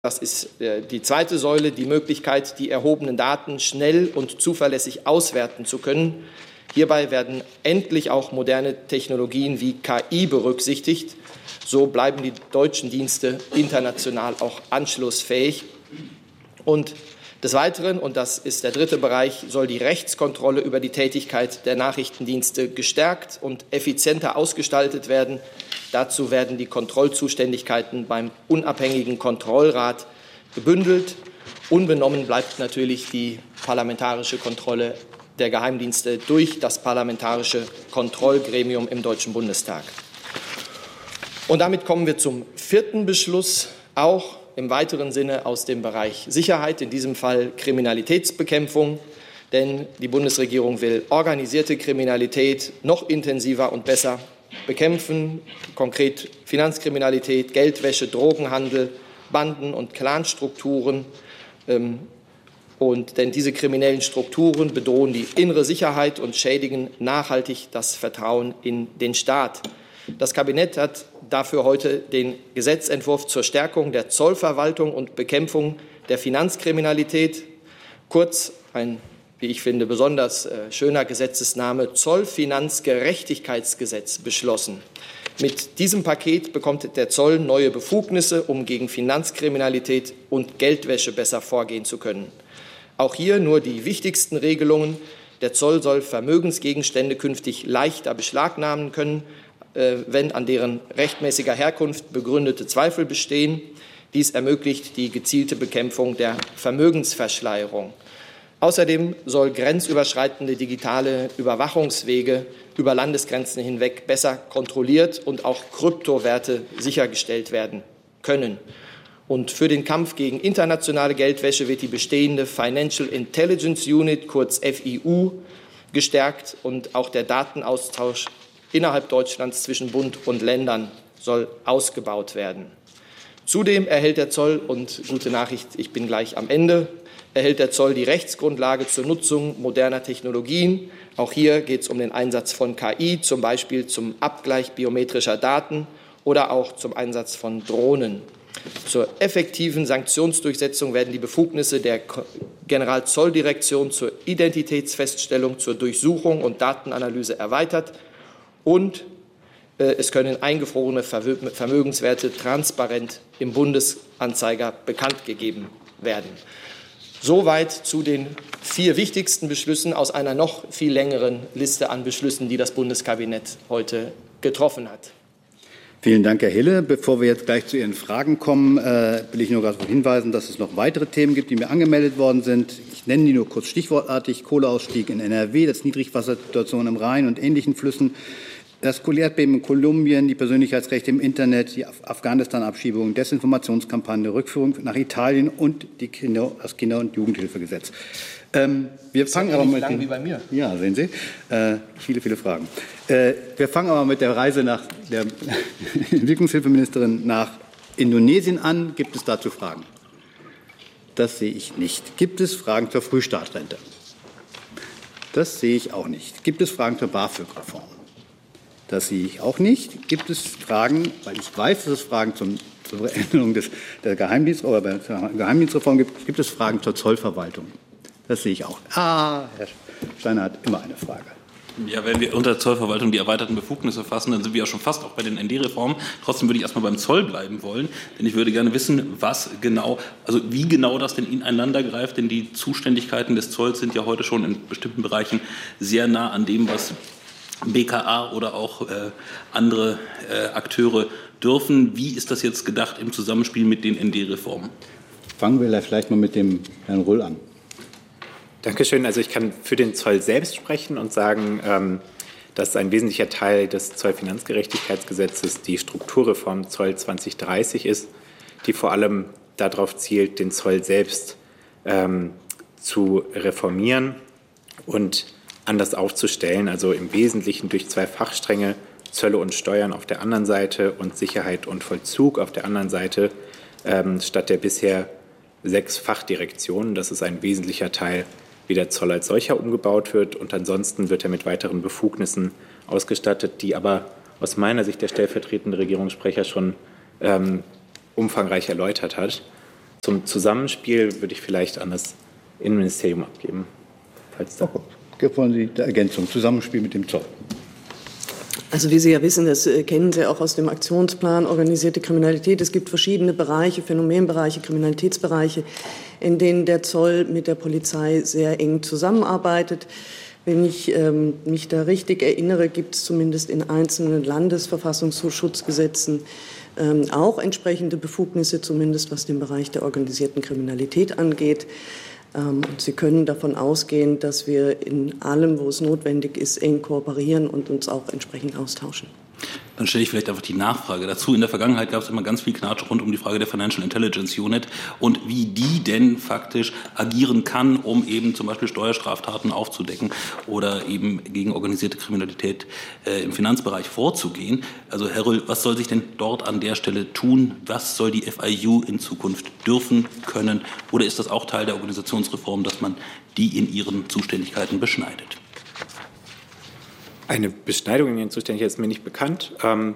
Das ist die zweite Säule, die Möglichkeit, die erhobenen Daten schnell und zuverlässig auswerten zu können. Hierbei werden endlich auch moderne Technologien wie KI berücksichtigt. So bleiben die deutschen Dienste international auch anschlussfähig. Und des Weiteren, und das ist der dritte Bereich, soll die Rechtskontrolle über die Tätigkeit der Nachrichtendienste gestärkt und effizienter ausgestaltet werden. Dazu werden die Kontrollzuständigkeiten beim unabhängigen Kontrollrat gebündelt. Unbenommen bleibt natürlich die parlamentarische Kontrolle der Geheimdienste durch das Parlamentarische Kontrollgremium im Deutschen Bundestag. Und damit kommen wir zum vierten Beschluss, auch im weiteren Sinne aus dem Bereich Sicherheit, in diesem Fall Kriminalitätsbekämpfung. Denn die Bundesregierung will organisierte Kriminalität noch intensiver und besser bekämpfen, konkret Finanzkriminalität, Geldwäsche, Drogenhandel, Banden- und Clanstrukturen. Denn diese kriminellen Strukturen bedrohen die innere Sicherheit und schädigen nachhaltig das Vertrauen in den Staat. Das Kabinett hat dafür heute den Gesetzentwurf zur Stärkung der Zollverwaltung und Bekämpfung der Finanzkriminalität, kurz ein, wie ich finde, besonders schöner Gesetzesname, Zollfinanzgerechtigkeitsgesetz, beschlossen. Mit diesem Paket bekommt der Zoll neue Befugnisse, um gegen Finanzkriminalität und Geldwäsche besser vorgehen zu können. Auch hier nur die wichtigsten Regelungen. Der Zoll soll Vermögensgegenstände künftig leichter beschlagnahmen können, wenn an deren rechtmäßiger Herkunft begründete Zweifel bestehen. Dies ermöglicht die gezielte Bekämpfung der Vermögensverschleierung. Außerdem soll grenzüberschreitende digitale Überwachungswege über Landesgrenzen hinweg besser kontrolliert und auch Kryptowerte sichergestellt werden können. Und für den Kampf gegen internationale Geldwäsche wird die bestehende Financial Intelligence Unit, kurz FIU, gestärkt und auch der Datenaustausch innerhalb Deutschlands zwischen Bund und Ländern soll ausgebaut werden. Zudem erhält der Zoll, und gute Nachricht, ich bin gleich am Ende, erhält der Zoll die Rechtsgrundlage zur Nutzung moderner Technologien. Auch hier geht es um den Einsatz von KI, zum Beispiel zum Abgleich biometrischer Daten oder auch zum Einsatz von Drohnen. Zur effektiven Sanktionsdurchsetzung werden die Befugnisse der Generalzolldirektion zur Identitätsfeststellung, zur Durchsuchung und Datenanalyse erweitert. Und es können eingefrorene Vermögenswerte transparent im Bundesanzeiger bekannt gegeben werden. Soweit zu den 4 wichtigsten Beschlüssen aus einer noch viel längeren Liste an Beschlüssen, die das Bundeskabinett heute getroffen hat. Vielen Dank, Herr Hille. Bevor wir jetzt gleich zu Ihren Fragen kommen, will ich nur darauf hinweisen, dass es noch weitere Themen gibt, die mir angemeldet worden sind. Ich nenne die nur kurz stichwortartig: Kohleausstieg in NRW, das Niedrigwassersituation im Rhein und ähnlichen Flüssen, das Erdbeben in Kolumbien, die Persönlichkeitsrechte im Internet, die Afghanistan-Abschiebung, Desinformationskampagne, Rückführung nach Italien und das Kinder- und Jugendhilfegesetz. Wir fangen aber mit wie bei mir. Ja, sehen Sie, viele Fragen. Wir fangen aber mit der Reise nach der Entwicklungshilfeministerin nach Indonesien an. Gibt es dazu Fragen? Das sehe ich nicht. Gibt es Fragen zur Frühstartrente? Das sehe ich auch nicht. Gibt es Fragen zur BAföG-Reform? Das sehe ich auch nicht. Gibt es Fragen, weil ich weiß, dass es Fragen zur Änderung der Geheimdienstreform gibt, gibt es Fragen zur Zollverwaltung? Das sehe ich auch. Herr Steiner hat immer eine Frage. Ja, wenn wir unter Zollverwaltung die erweiterten Befugnisse fassen, dann sind wir ja schon fast auch bei den ND-Reformen. Trotzdem würde ich erstmal beim Zoll bleiben wollen, denn ich würde gerne wissen, wie genau das denn ineinander greift, denn die Zuständigkeiten des Zolls sind ja heute schon in bestimmten Bereichen sehr nah an dem, was BKA oder auch andere Akteure dürfen. Wie ist das jetzt gedacht im Zusammenspiel mit den ND-Reformen? Fangen wir vielleicht mal mit dem Herrn Rull an. Dankeschön. Also ich kann für den Zoll selbst sprechen und sagen, dass ein wesentlicher Teil des Zollfinanzgerechtigkeitsgesetzes die Strukturreform Zoll 2030 ist, die vor allem darauf zielt, den Zoll selbst zu reformieren und anders aufzustellen, also im Wesentlichen durch 2 Fachstränge, Zölle und Steuern auf der anderen Seite und Sicherheit und Vollzug auf der anderen Seite, statt der bisher 6 Fachdirektionen. Das ist ein wesentlicher Teil, wie der Zoll als solcher umgebaut wird. Und ansonsten wird er mit weiteren Befugnissen ausgestattet, die aber aus meiner Sicht der stellvertretende Regierungssprecher schon umfangreich erläutert hat. Zum Zusammenspiel würde ich vielleicht an das Innenministerium abgeben. Falls da Wollen Sie die Ergänzung, Zusammenspiel mit dem Zoll? Also wie Sie ja wissen, das kennen Sie auch aus dem Aktionsplan organisierte Kriminalität. Es gibt verschiedene Bereiche, Phänomenbereiche, Kriminalitätsbereiche, in denen der Zoll mit der Polizei sehr eng zusammenarbeitet. Wenn ich mich da richtig erinnere, gibt es zumindest in einzelnen Landesverfassungsschutzgesetzen auch entsprechende Befugnisse, zumindest was den Bereich der organisierten Kriminalität angeht. Und Sie können davon ausgehen, dass wir in allem, wo es notwendig ist, eng kooperieren und uns auch entsprechend austauschen. Dann stelle ich vielleicht einfach die Nachfrage dazu. In der Vergangenheit gab es immer ganz viel Knatsch rund um die Frage der Financial Intelligence Unit und wie die denn faktisch agieren kann, um eben zum Beispiel Steuerstraftaten aufzudecken oder eben gegen organisierte Kriminalität im Finanzbereich vorzugehen. Also Herr Röll, was soll sich denn dort an der Stelle tun? Was soll die FIU in Zukunft dürfen, können? Oder ist das auch Teil der Organisationsreform, dass man die in ihren Zuständigkeiten beschneidet? Eine Beschneidung in Ihren Zuständigkeiten ist mir nicht bekannt.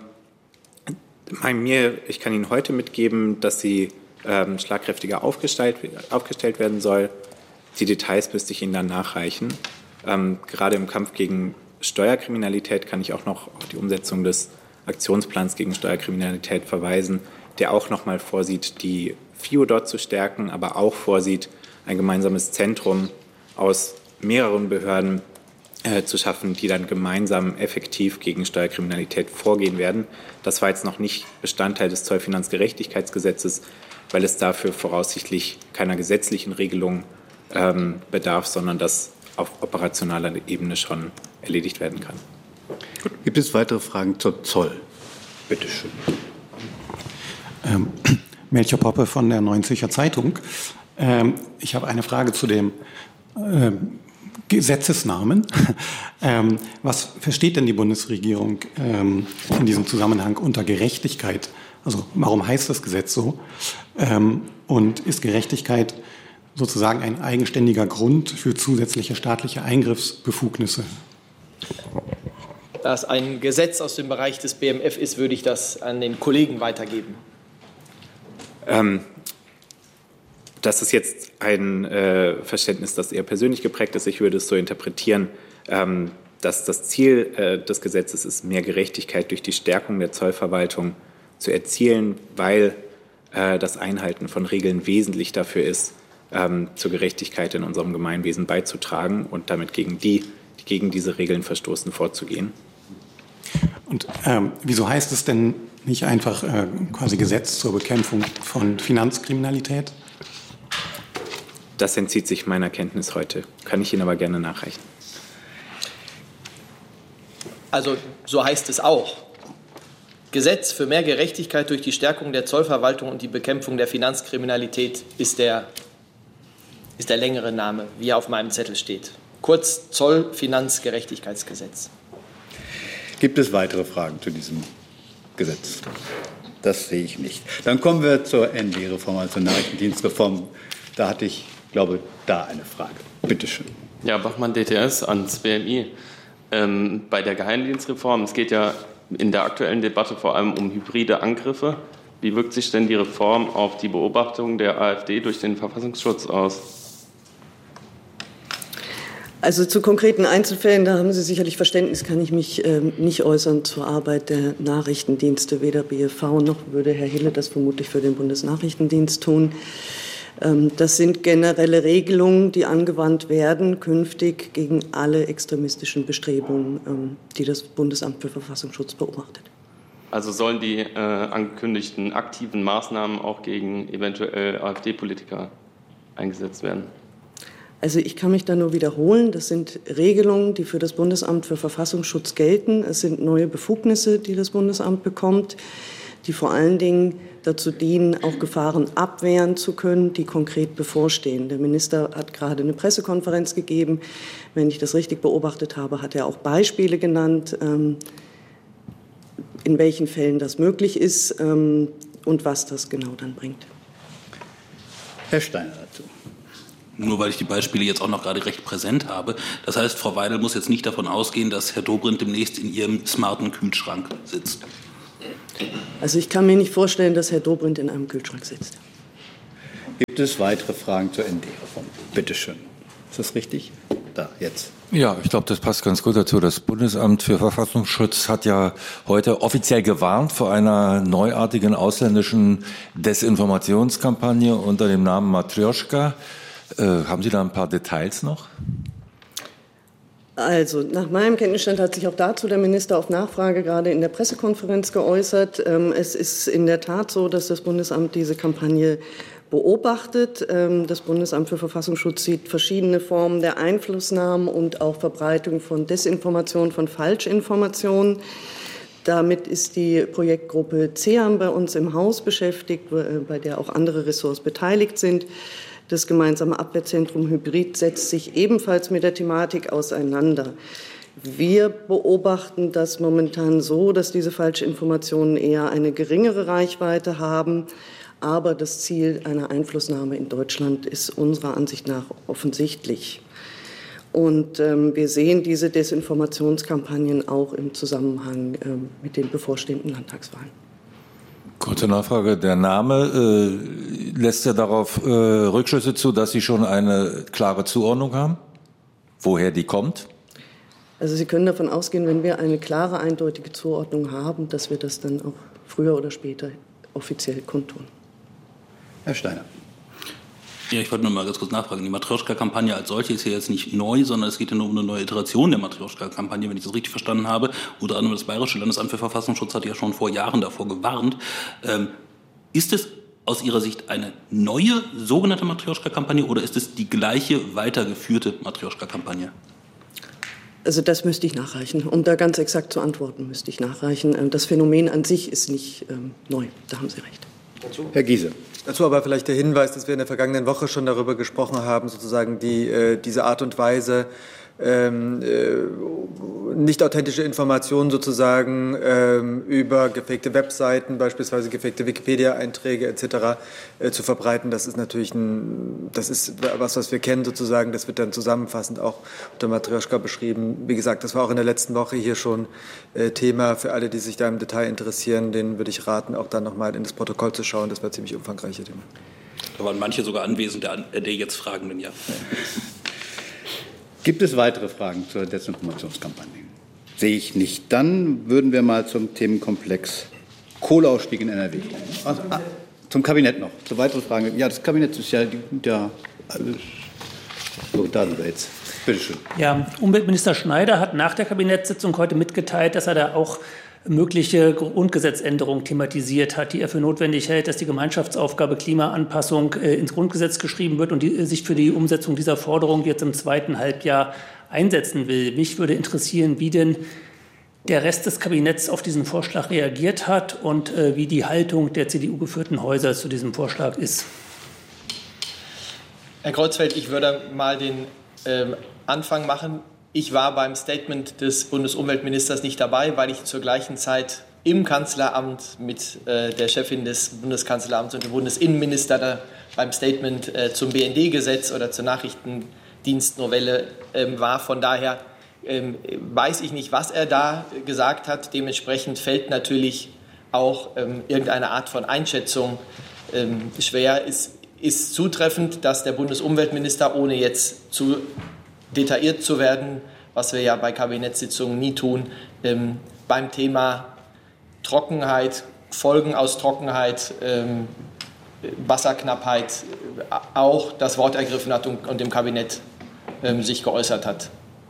Ich kann Ihnen heute mitgeben, dass sie schlagkräftiger aufgestellt werden soll. Die Details müsste ich Ihnen dann nachreichen. Gerade im Kampf gegen Steuerkriminalität kann ich auch noch auf die Umsetzung des Aktionsplans gegen Steuerkriminalität verweisen, der auch noch mal vorsieht, die FIU dort zu stärken, aber auch vorsieht, ein gemeinsames Zentrum aus mehreren Behörden zu schaffen, die dann gemeinsam effektiv gegen Steuerkriminalität vorgehen werden. Das war jetzt noch nicht Bestandteil des Zollfinanzgerechtigkeitsgesetzes, weil es dafür voraussichtlich keiner gesetzlichen Regelung bedarf, sondern das auf operationaler Ebene schon erledigt werden kann. Gut. Gibt es weitere Fragen zur Zoll? Bitte schön. Melchior Poppe von der Neuen Zürcher Zeitung. Ich habe eine Frage zu dem Gesetzesnamen. Was versteht denn die Bundesregierung in diesem Zusammenhang unter Gerechtigkeit? Also warum heißt das Gesetz so? Und ist Gerechtigkeit sozusagen ein eigenständiger Grund für zusätzliche staatliche Eingriffsbefugnisse? Da es ein Gesetz aus dem Bereich des BMF ist, würde ich das an den Kollegen weitergeben. Das ist jetzt ein Verständnis, das eher persönlich geprägt ist. Ich würde es so interpretieren, dass das Ziel des Gesetzes ist, mehr Gerechtigkeit durch die Stärkung der Zollverwaltung zu erzielen, weil das Einhalten von Regeln wesentlich dafür ist, zur Gerechtigkeit in unserem Gemeinwesen beizutragen und damit gegen diese Regeln verstoßen, vorzugehen. Und wieso heißt es denn nicht einfach quasi Gesetz zur Bekämpfung von Finanzkriminalität? Das entzieht sich meiner Kenntnis heute. Kann ich Ihnen aber gerne nachreichen. Also so heißt es auch. Gesetz für mehr Gerechtigkeit durch die Stärkung der Zollverwaltung und die Bekämpfung der Finanzkriminalität ist der längere Name, wie er auf meinem Zettel steht. Kurz Zollfinanzgerechtigkeitsgesetz. Gibt es weitere Fragen zu diesem Gesetz? Das sehe ich nicht. Dann kommen wir zur ND-Reform, also Nachrichtendienstreform. Da hatte ich, glaube da eine Frage. Bitte schön. Ja, Bachmann, DTS ans BMI. Bei der Geheimdienstreform, es geht ja in der aktuellen Debatte vor allem um hybride Angriffe. Wie wirkt sich denn die Reform auf die Beobachtung der AfD durch den Verfassungsschutz aus? Also zu konkreten Einzelfällen, da haben Sie sicherlich Verständnis, kann ich mich nicht äußern zur Arbeit der Nachrichtendienste, weder BFV noch würde Herr Hille das vermutlich für den Bundesnachrichtendienst tun. Das sind generelle Regelungen, die angewandt werden, künftig gegen alle extremistischen Bestrebungen, die das Bundesamt für Verfassungsschutz beobachtet. Also sollen die angekündigten aktiven Maßnahmen auch gegen eventuell AfD-Politiker eingesetzt werden? Also ich kann mich da nur wiederholen. Das sind Regelungen, die für das Bundesamt für Verfassungsschutz gelten. Es sind neue Befugnisse, die das Bundesamt bekommt, die vor allen Dingen dazu dienen, auch Gefahren abwehren zu können, die konkret bevorstehen. Der Minister hat gerade eine Pressekonferenz gegeben. Wenn ich das richtig beobachtet habe, hat er auch Beispiele genannt, in welchen Fällen das möglich ist und was das genau dann bringt. Herr Steiner dazu. Nur weil ich die Beispiele jetzt auch noch gerade recht präsent habe. Das heißt, Frau Weidel muss jetzt nicht davon ausgehen, dass Herr Dobrindt demnächst in ihrem smarten Kühlschrank sitzt. Also ich kann mir nicht vorstellen, dass Herr Dobrindt in einem Kühlschrank sitzt. Gibt es weitere Fragen zur ND-Reform? Bitte schön. Ist das richtig? Da, jetzt. Ja, ich glaube, das passt ganz gut dazu. Das Bundesamt für Verfassungsschutz hat ja heute offiziell gewarnt vor einer neuartigen ausländischen Desinformationskampagne unter dem Namen Matrjoschka. Haben Sie da ein paar Details noch? Also nach meinem Kenntnisstand hat sich auch dazu der Minister auf Nachfrage gerade in der Pressekonferenz geäußert. Es ist in der Tat so, dass das Bundesamt diese Kampagne beobachtet. Das Bundesamt für Verfassungsschutz sieht verschiedene Formen der Einflussnahme und auch Verbreitung von Desinformation, von Falschinformationen. Damit ist die Projektgruppe CEAM bei uns im Haus beschäftigt, bei der auch andere Ressorts beteiligt sind. Das gemeinsame Abwehrzentrum Hybrid setzt sich ebenfalls mit der Thematik auseinander. Wir beobachten das momentan so, dass diese Falschinformationen eher eine geringere Reichweite haben. Aber das Ziel einer Einflussnahme in Deutschland ist unserer Ansicht nach offensichtlich. Und wir sehen diese Desinformationskampagnen auch im Zusammenhang mit den bevorstehenden Landtagswahlen. Kurze Nachfrage. Der Name lässt ja darauf Rückschlüsse zu, dass Sie schon eine klare Zuordnung haben, woher die kommt? Also Sie können davon ausgehen, wenn wir eine klare, eindeutige Zuordnung haben, dass wir das dann auch früher oder später offiziell kundtun. Herr Steiner. Ja, ich wollte nur mal ganz kurz nachfragen. Die Matrjoschka-Kampagne als solche ist ja jetzt nicht neu, sondern es geht ja nur um eine neue Iteration der Matrjoschka-Kampagne, wenn ich das richtig verstanden habe. Unter anderem das Bayerische Landesamt für Verfassungsschutz hat ja schon vor Jahren davor gewarnt. Ist es aus Ihrer Sicht eine neue sogenannte Matrjoschka-Kampagne oder ist es die gleiche weitergeführte Matrjoschka-Kampagne? Also das müsste ich nachreichen. Um da ganz exakt zu antworten, müsste ich nachreichen. Das Phänomen an sich ist nicht neu. Da haben Sie recht. Herr Giese. Dazu aber vielleicht der Hinweis, dass wir in der vergangenen Woche schon darüber gesprochen haben, sozusagen diese Art und Weise, nicht authentische Informationen sozusagen über gefakte Webseiten, beispielsweise gefakte Wikipedia-Einträge etc. Zu verbreiten. Das ist natürlich das ist was wir kennen sozusagen. Das wird dann zusammenfassend auch unter Matrjoschka beschrieben. Wie gesagt, das war auch in der letzten Woche hier schon Thema. Für alle, die sich da im Detail interessieren, denen würde ich raten, auch dann nochmal in das Protokoll zu schauen. Das war ziemlich umfangreiche Thema. Da waren manche sogar anwesend, der jetzt Fragenden, ja. Gibt es weitere Fragen zur Desinformationskampagne? Sehe ich nicht. Dann würden wir mal zum Themenkomplex Kohleausstieg in NRW kommen. Also, zum Kabinett noch. Zu weiteren Fragen. Ja, das Kabinett ist ja alles. So, da sind wir jetzt. Bitte schön. Ja, Umweltminister Schneider hat nach der Kabinettssitzung heute mitgeteilt, dass er da auch mögliche Grundgesetzänderungen thematisiert hat, die er für notwendig hält, dass die Gemeinschaftsaufgabe Klimaanpassung ins Grundgesetz geschrieben wird und sich für die Umsetzung dieser Forderung jetzt im zweiten Halbjahr einsetzen will. Mich würde interessieren, wie denn der Rest des Kabinetts auf diesen Vorschlag reagiert hat und wie die Haltung der CDU-geführten Häuser zu diesem Vorschlag ist. Herr Kreuzfeld, ich würde mal den Anfang machen. Ich war beim Statement des Bundesumweltministers nicht dabei, weil ich zur gleichen Zeit im Kanzleramt mit der Chefin des Bundeskanzleramts und dem Bundesinnenminister da beim Statement zum BND-Gesetz oder zur Nachrichtendienstnovelle war. Von daher weiß ich nicht, was er da gesagt hat. Dementsprechend fällt natürlich auch irgendeine Art von Einschätzung schwer. Es ist zutreffend, dass der Bundesumweltminister, ohne jetzt zu detailliert zu werden, was wir ja bei Kabinettssitzungen nie tun, beim Thema Trockenheit, Folgen aus Trockenheit, Wasserknappheit auch das Wort ergriffen hat und dem Kabinett sich geäußert hat.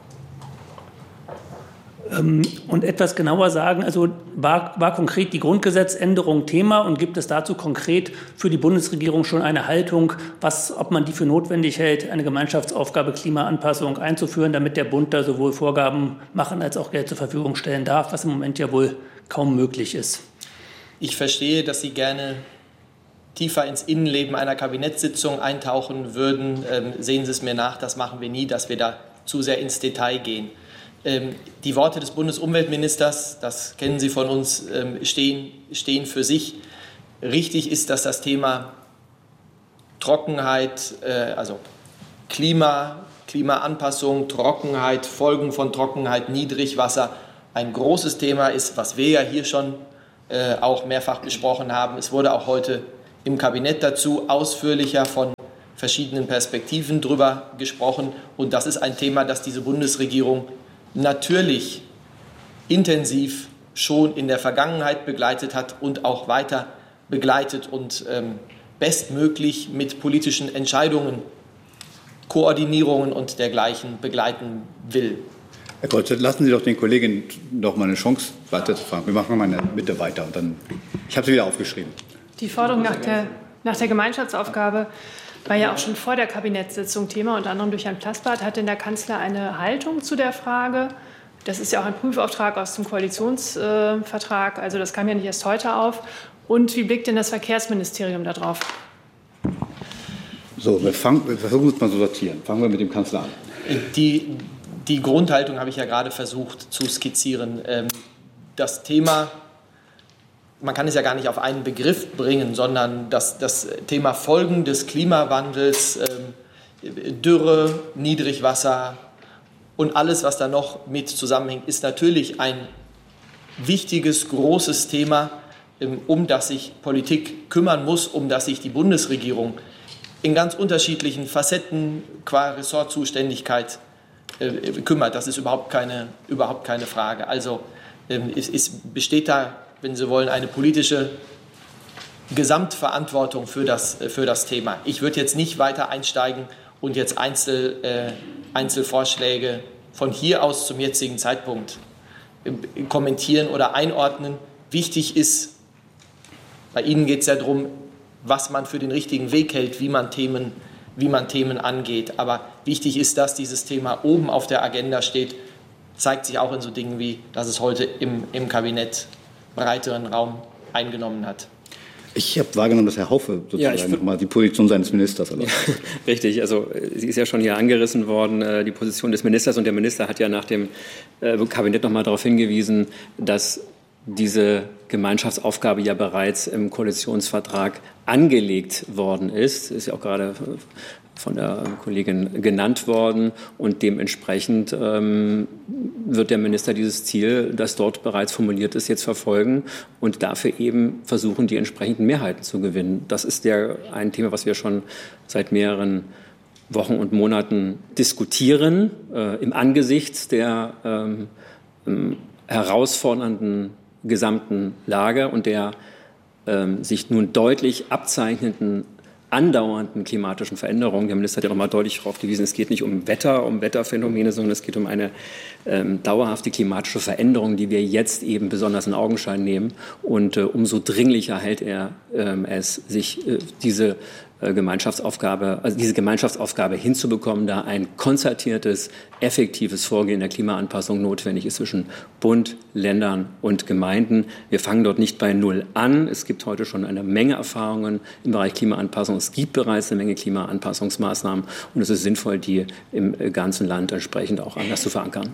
Und etwas genauer sagen, also war konkret die Grundgesetzänderung Thema und gibt es dazu konkret für die Bundesregierung schon eine Haltung, ob man die für notwendig hält, eine Gemeinschaftsaufgabe Klimaanpassung einzuführen, damit der Bund da sowohl Vorgaben machen als auch Geld zur Verfügung stellen darf, was im Moment ja wohl kaum möglich ist? Ich verstehe, dass Sie gerne tiefer ins Innenleben einer Kabinettssitzung eintauchen würden. Sehen Sie es mir nach, das machen wir nie, dass wir da zu sehr ins Detail gehen. Die Worte des Bundesumweltministers, das kennen Sie von uns, stehen für sich. Richtig ist, dass das Thema Trockenheit, also Klimaanpassung, Trockenheit, Folgen von Trockenheit, Niedrigwasser ein großes Thema ist, was wir ja hier schon auch mehrfach besprochen haben. Es wurde auch heute im Kabinett dazu ausführlicher von verschiedenen Perspektiven drüber gesprochen. Und das ist ein Thema, das diese Bundesregierung natürlich intensiv schon in der Vergangenheit begleitet hat und auch weiter begleitet und bestmöglich mit politischen Entscheidungen, Koordinierungen und dergleichen begleiten will. Herr Kolz, lassen Sie doch den Kolleginnen noch mal eine Chance, weiterzufahren. Wir machen mal in der Mitte weiter. Und dann, ich habe sie wieder aufgeschrieben. Die Forderung nach der Gemeinschaftsaufgabe war ja auch schon vor der Kabinettssitzung Thema, unter anderem durch Herrn Plasberg. Hat denn der Kanzler eine Haltung zu der Frage? Das ist ja auch ein Prüfauftrag aus dem Koalitionsvertrag, also das kam ja nicht erst heute auf. Und wie blickt denn das Verkehrsministerium da drauf? So, wir versuchen es mal zu sortieren. Fangen wir mit dem Kanzler an. Die Grundhaltung habe ich ja gerade versucht zu skizzieren. Das Thema, man kann es ja gar nicht auf einen Begriff bringen, sondern das Thema Folgen des Klimawandels, Dürre, Niedrigwasser und alles, was da noch mit zusammenhängt, ist natürlich ein wichtiges, großes Thema, um das sich Politik kümmern muss, um das sich die Bundesregierung in ganz unterschiedlichen Facetten qua Ressortzuständigkeit kümmert. Das ist überhaupt keine Frage. Also es besteht da, wenn Sie wollen, eine politische Gesamtverantwortung für das Thema. Ich würde jetzt nicht weiter einsteigen und jetzt Einzelvorschläge von hier aus zum jetzigen Zeitpunkt kommentieren oder einordnen. Wichtig ist, bei Ihnen geht es ja darum, was man für den richtigen Weg hält, wie man Themen angeht. Aber wichtig ist, dass dieses Thema oben auf der Agenda steht, zeigt sich auch in so Dingen wie, dass es heute im Kabinett breiteren Raum eingenommen hat. Ich habe wahrgenommen, dass Herr Haufe sozusagen nochmal die Position seines Ministers erläutert. Ja, richtig, also sie ist ja schon hier angerissen worden, die Position des Ministers. Und der Minister hat ja nach dem Kabinett nochmal darauf hingewiesen, dass diese Gemeinschaftsaufgabe ja bereits im Koalitionsvertrag angelegt worden ist. Ist ja auch gerade von der Kollegin genannt worden. Und dementsprechend wird der Minister dieses Ziel, das dort bereits formuliert ist, jetzt verfolgen und dafür eben versuchen, die entsprechenden Mehrheiten zu gewinnen. Das ist ein Thema, was wir schon seit mehreren Wochen und Monaten diskutieren, im Angesicht der herausfordernden gesamten Lage und der sich nun deutlich abzeichnenden andauernden klimatischen Veränderungen. Der Minister hat ja noch mal deutlich darauf gewiesen, es geht nicht um Wetterphänomene, sondern es geht um eine dauerhafte klimatische Veränderung, die wir jetzt eben besonders in Augenschein nehmen. Und umso dringlicher hält er es, sich diese Gemeinschaftsaufgabe hinzubekommen, da ein konzertiertes, effektives Vorgehen der Klimaanpassung notwendig ist zwischen Bund, Ländern und Gemeinden. Wir fangen dort nicht bei Null an. Es gibt heute schon eine Menge Erfahrungen im Bereich Klimaanpassung. Es gibt bereits eine Menge Klimaanpassungsmaßnahmen und es ist sinnvoll, die im ganzen Land entsprechend auch anders zu verankern.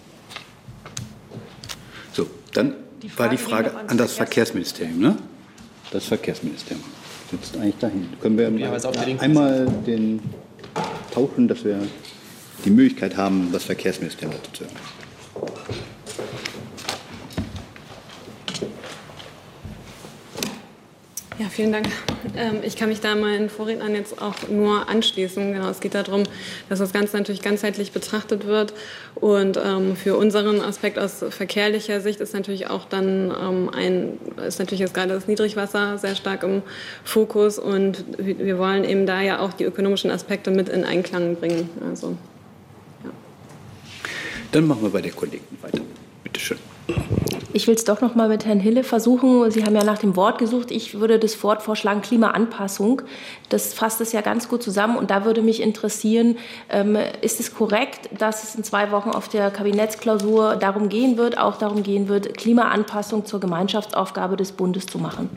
So, dann war die Frage an das Verkehrsministerium, ne? Das Verkehrsministerium sitzt eigentlich dahin. Können wir einmal den tauschen, dass wir die Möglichkeit haben, das Verkehrsministerium dazu zu hören. Ja, vielen Dank. Ich kann mich da meinen Vorrednern jetzt auch nur anschließen. Genau, es geht darum, dass das Ganze natürlich ganzheitlich betrachtet wird. Und für unseren Aspekt aus verkehrlicher Sicht ist natürlich auch dann ist natürlich jetzt gerade das Niedrigwasser sehr stark im Fokus. Und wir wollen eben da ja auch die ökonomischen Aspekte mit in Einklang bringen. Also, ja. Dann machen wir bei der Kollegin weiter. Bitte schön. Ich will es doch noch mal mit Herrn Hille versuchen. Sie haben ja nach dem Wort gesucht. Ich würde das Wort vorschlagen, Klimaanpassung. Das fasst es ja ganz gut zusammen. Und da würde mich interessieren, ist es korrekt, dass es in 2 Wochen auf der Kabinettsklausur darum gehen wird, Klimaanpassung zur Gemeinschaftsaufgabe des Bundes zu machen?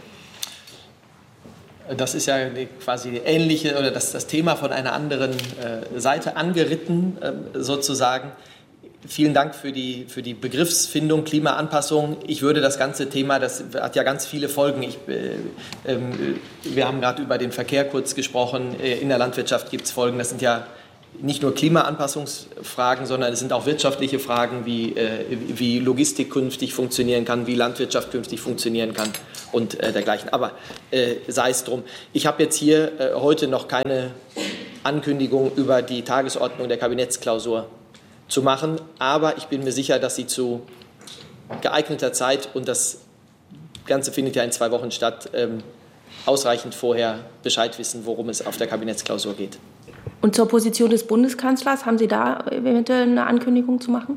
Das ist ja quasi ähnliche oder das Thema von einer anderen Seite angeritten, sozusagen. Vielen Dank für die Begriffsfindung Klimaanpassung. Ich würde das ganze Thema, das hat ja ganz viele Folgen. Wir haben gerade über den Verkehr kurz gesprochen. In der Landwirtschaft gibt es Folgen. Das sind ja nicht nur Klimaanpassungsfragen, sondern es sind auch wirtschaftliche Fragen, wie Logistik künftig funktionieren kann, wie Landwirtschaft künftig funktionieren kann und dergleichen. Aber sei es drum. Ich habe jetzt hier heute noch keine Ankündigung über die Tagesordnung der Kabinettsklausur zu machen, aber ich bin mir sicher, dass Sie zu geeigneter Zeit, und das Ganze findet ja in 2 Wochen statt, ausreichend vorher Bescheid wissen, worum es auf der Kabinettsklausur geht. Und zur Position des Bundeskanzlers, haben Sie da eventuell eine Ankündigung zu machen?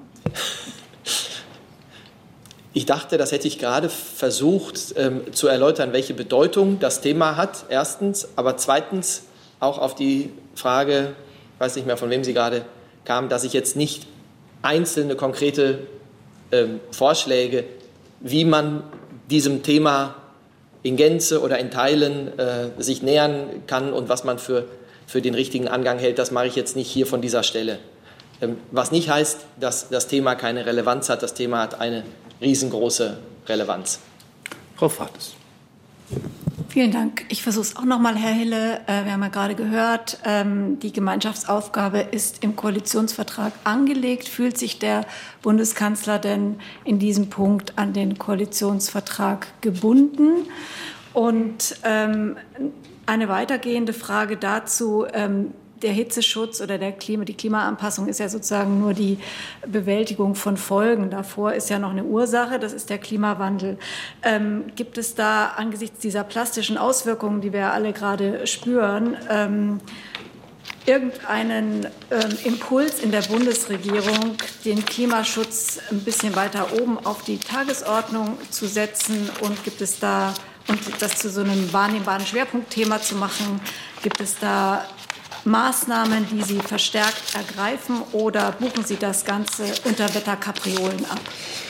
Ich dachte, das hätte ich gerade versucht zu erläutern, welche Bedeutung das Thema hat, erstens, aber zweitens auch auf die Frage, ich weiß nicht mehr, von wem sie gerade kam, dass ich jetzt nicht einzelne konkrete Vorschläge, wie man diesem Thema in Gänze oder in Teilen sich nähern kann und was man für den richtigen Angang hält, das mache ich jetzt nicht hier von dieser Stelle. Was nicht heißt, dass das Thema keine Relevanz hat. Das Thema hat eine riesengroße Relevanz. Frau Fates. Vielen Dank. Ich versuche es auch noch mal, Herr Hille. Wir haben ja gerade gehört, die Gemeinschaftsaufgabe ist im Koalitionsvertrag angelegt. Fühlt sich der Bundeskanzler denn in diesem Punkt an den Koalitionsvertrag gebunden? Und eine weitergehende Frage dazu. Der Hitzeschutz oder die Klimaanpassung ist ja sozusagen nur die Bewältigung von Folgen. Davor ist ja noch eine Ursache, das ist der Klimawandel. Gibt es da angesichts dieser plastischen Auswirkungen, die wir ja alle gerade spüren, irgendeinen Impuls in der Bundesregierung, den Klimaschutz ein bisschen weiter oben auf die Tagesordnung zu setzen? Und gibt es da, und das zu so einem wahrnehmbaren Schwerpunktthema zu machen, gibt es da Maßnahmen, die Sie verstärkt ergreifen, oder buchen Sie das Ganze unter Wetterkapriolen ab?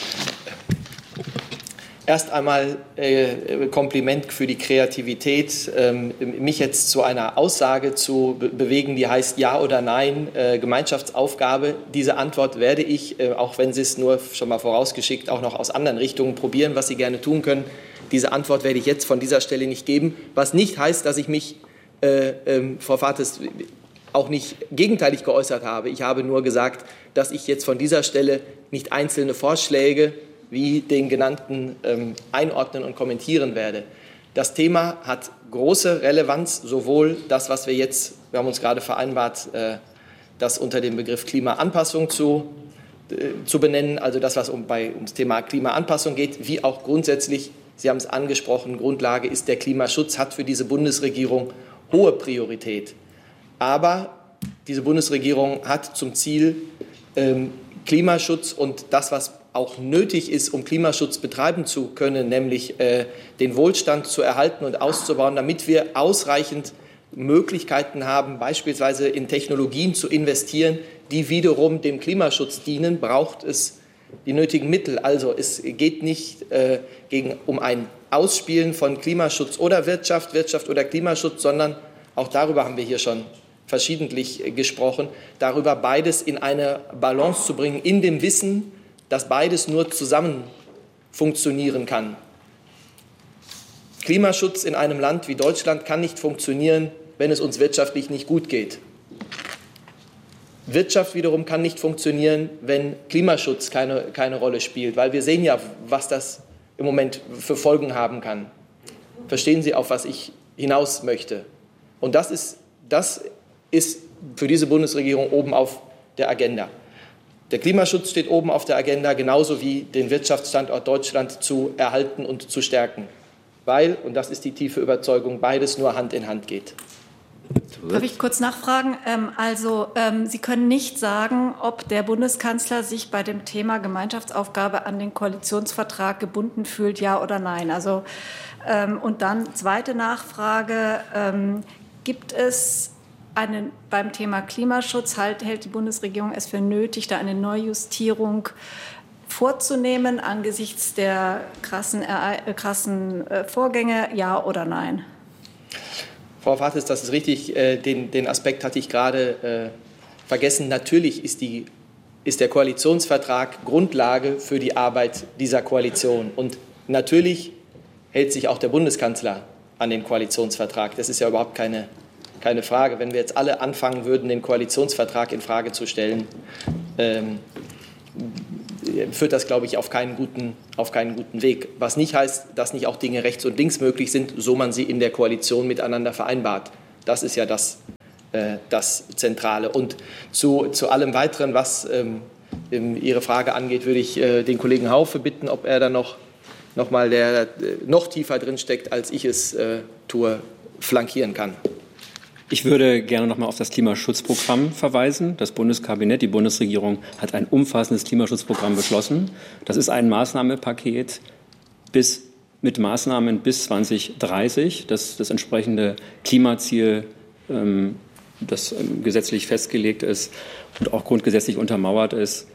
Erst einmal Kompliment für die Kreativität, mich jetzt zu einer Aussage zu bewegen, die heißt Ja oder Nein, Gemeinschaftsaufgabe. Diese Antwort werde ich, auch wenn Sie es nur schon mal vorausgeschickt, auch noch aus anderen Richtungen probieren, was Sie gerne tun können. Diese Antwort werde ich jetzt von dieser Stelle nicht geben, was nicht heißt, dass ich mich Frau Fates auch nicht gegenteilig geäußert habe. Ich habe nur gesagt, dass ich jetzt von dieser Stelle nicht einzelne Vorschläge wie den genannten einordnen und kommentieren werde. Das Thema hat große Relevanz, sowohl das, was wir haben uns gerade vereinbart, das unter dem Begriff Klimaanpassung zu benennen, also das, was ums Thema Klimaanpassung geht, wie auch grundsätzlich, Sie haben es angesprochen, Grundlage ist der Klimaschutz, hat für diese Bundesregierung hohe Priorität. Aber diese Bundesregierung hat zum Ziel, Klimaschutz und das, was auch nötig ist, um Klimaschutz betreiben zu können, nämlich den Wohlstand zu erhalten und auszubauen, damit wir ausreichend Möglichkeiten haben, beispielsweise in Technologien zu investieren, die wiederum dem Klimaschutz dienen, braucht es die nötigen Mittel. Also es geht nicht um ein Ausspielen von Klimaschutz oder Wirtschaft oder Klimaschutz, sondern auch darüber haben wir hier schon verschiedentlich gesprochen, darüber beides in eine Balance zu bringen, in dem Wissen, dass beides nur zusammen funktionieren kann. Klimaschutz in einem Land wie Deutschland kann nicht funktionieren, wenn es uns wirtschaftlich nicht gut geht. Wirtschaft wiederum kann nicht funktionieren, wenn Klimaschutz keine Rolle spielt, weil wir sehen ja, was das im Moment für Folgen haben kann. Verstehen Sie, auf was ich hinaus möchte? Und das ist für diese Bundesregierung oben auf der Agenda. Der Klimaschutz steht oben auf der Agenda, genauso wie den Wirtschaftsstandort Deutschland zu erhalten und zu stärken, weil, und das ist die tiefe Überzeugung, beides nur Hand in Hand geht. Darf ich kurz nachfragen? Sie können nicht sagen, ob der Bundeskanzler sich bei dem Thema Gemeinschaftsaufgabe an den Koalitionsvertrag gebunden fühlt, ja oder nein. Und dann zweite Nachfrage, gibt es beim Thema Klimaschutz, hält die Bundesregierung es für nötig, da eine Neujustierung vorzunehmen angesichts der krassen Vorgänge, ja oder nein? Frau Fates, das ist richtig. Den Aspekt hatte ich gerade vergessen. Natürlich ist der Koalitionsvertrag Grundlage für die Arbeit dieser Koalition. Und natürlich hält sich auch der Bundeskanzler an den Koalitionsvertrag. Das ist ja überhaupt keine Frage. Wenn wir jetzt alle anfangen würden, den Koalitionsvertrag in Frage zu stellen, führt das, glaube ich, auf keinen guten Weg. Was nicht heißt, dass nicht auch Dinge rechts und links möglich sind, so man sie in der Koalition miteinander vereinbart. Das ist ja das Zentrale. Und zu allem Weiteren, was Ihre Frage angeht, würde ich den Kollegen Haufe bitten, ob er da noch mal, der noch tiefer drin steckt, als ich es tue, flankieren kann. Ich würde gerne noch mal auf das Klimaschutzprogramm verweisen. Das Bundeskabinett, die Bundesregierung hat ein umfassendes Klimaschutzprogramm beschlossen. Das ist ein Maßnahmenpaket mit Maßnahmen bis 2030. Das entsprechende Klimaziel, das gesetzlich festgelegt ist und auch grundgesetzlich untermauert ist,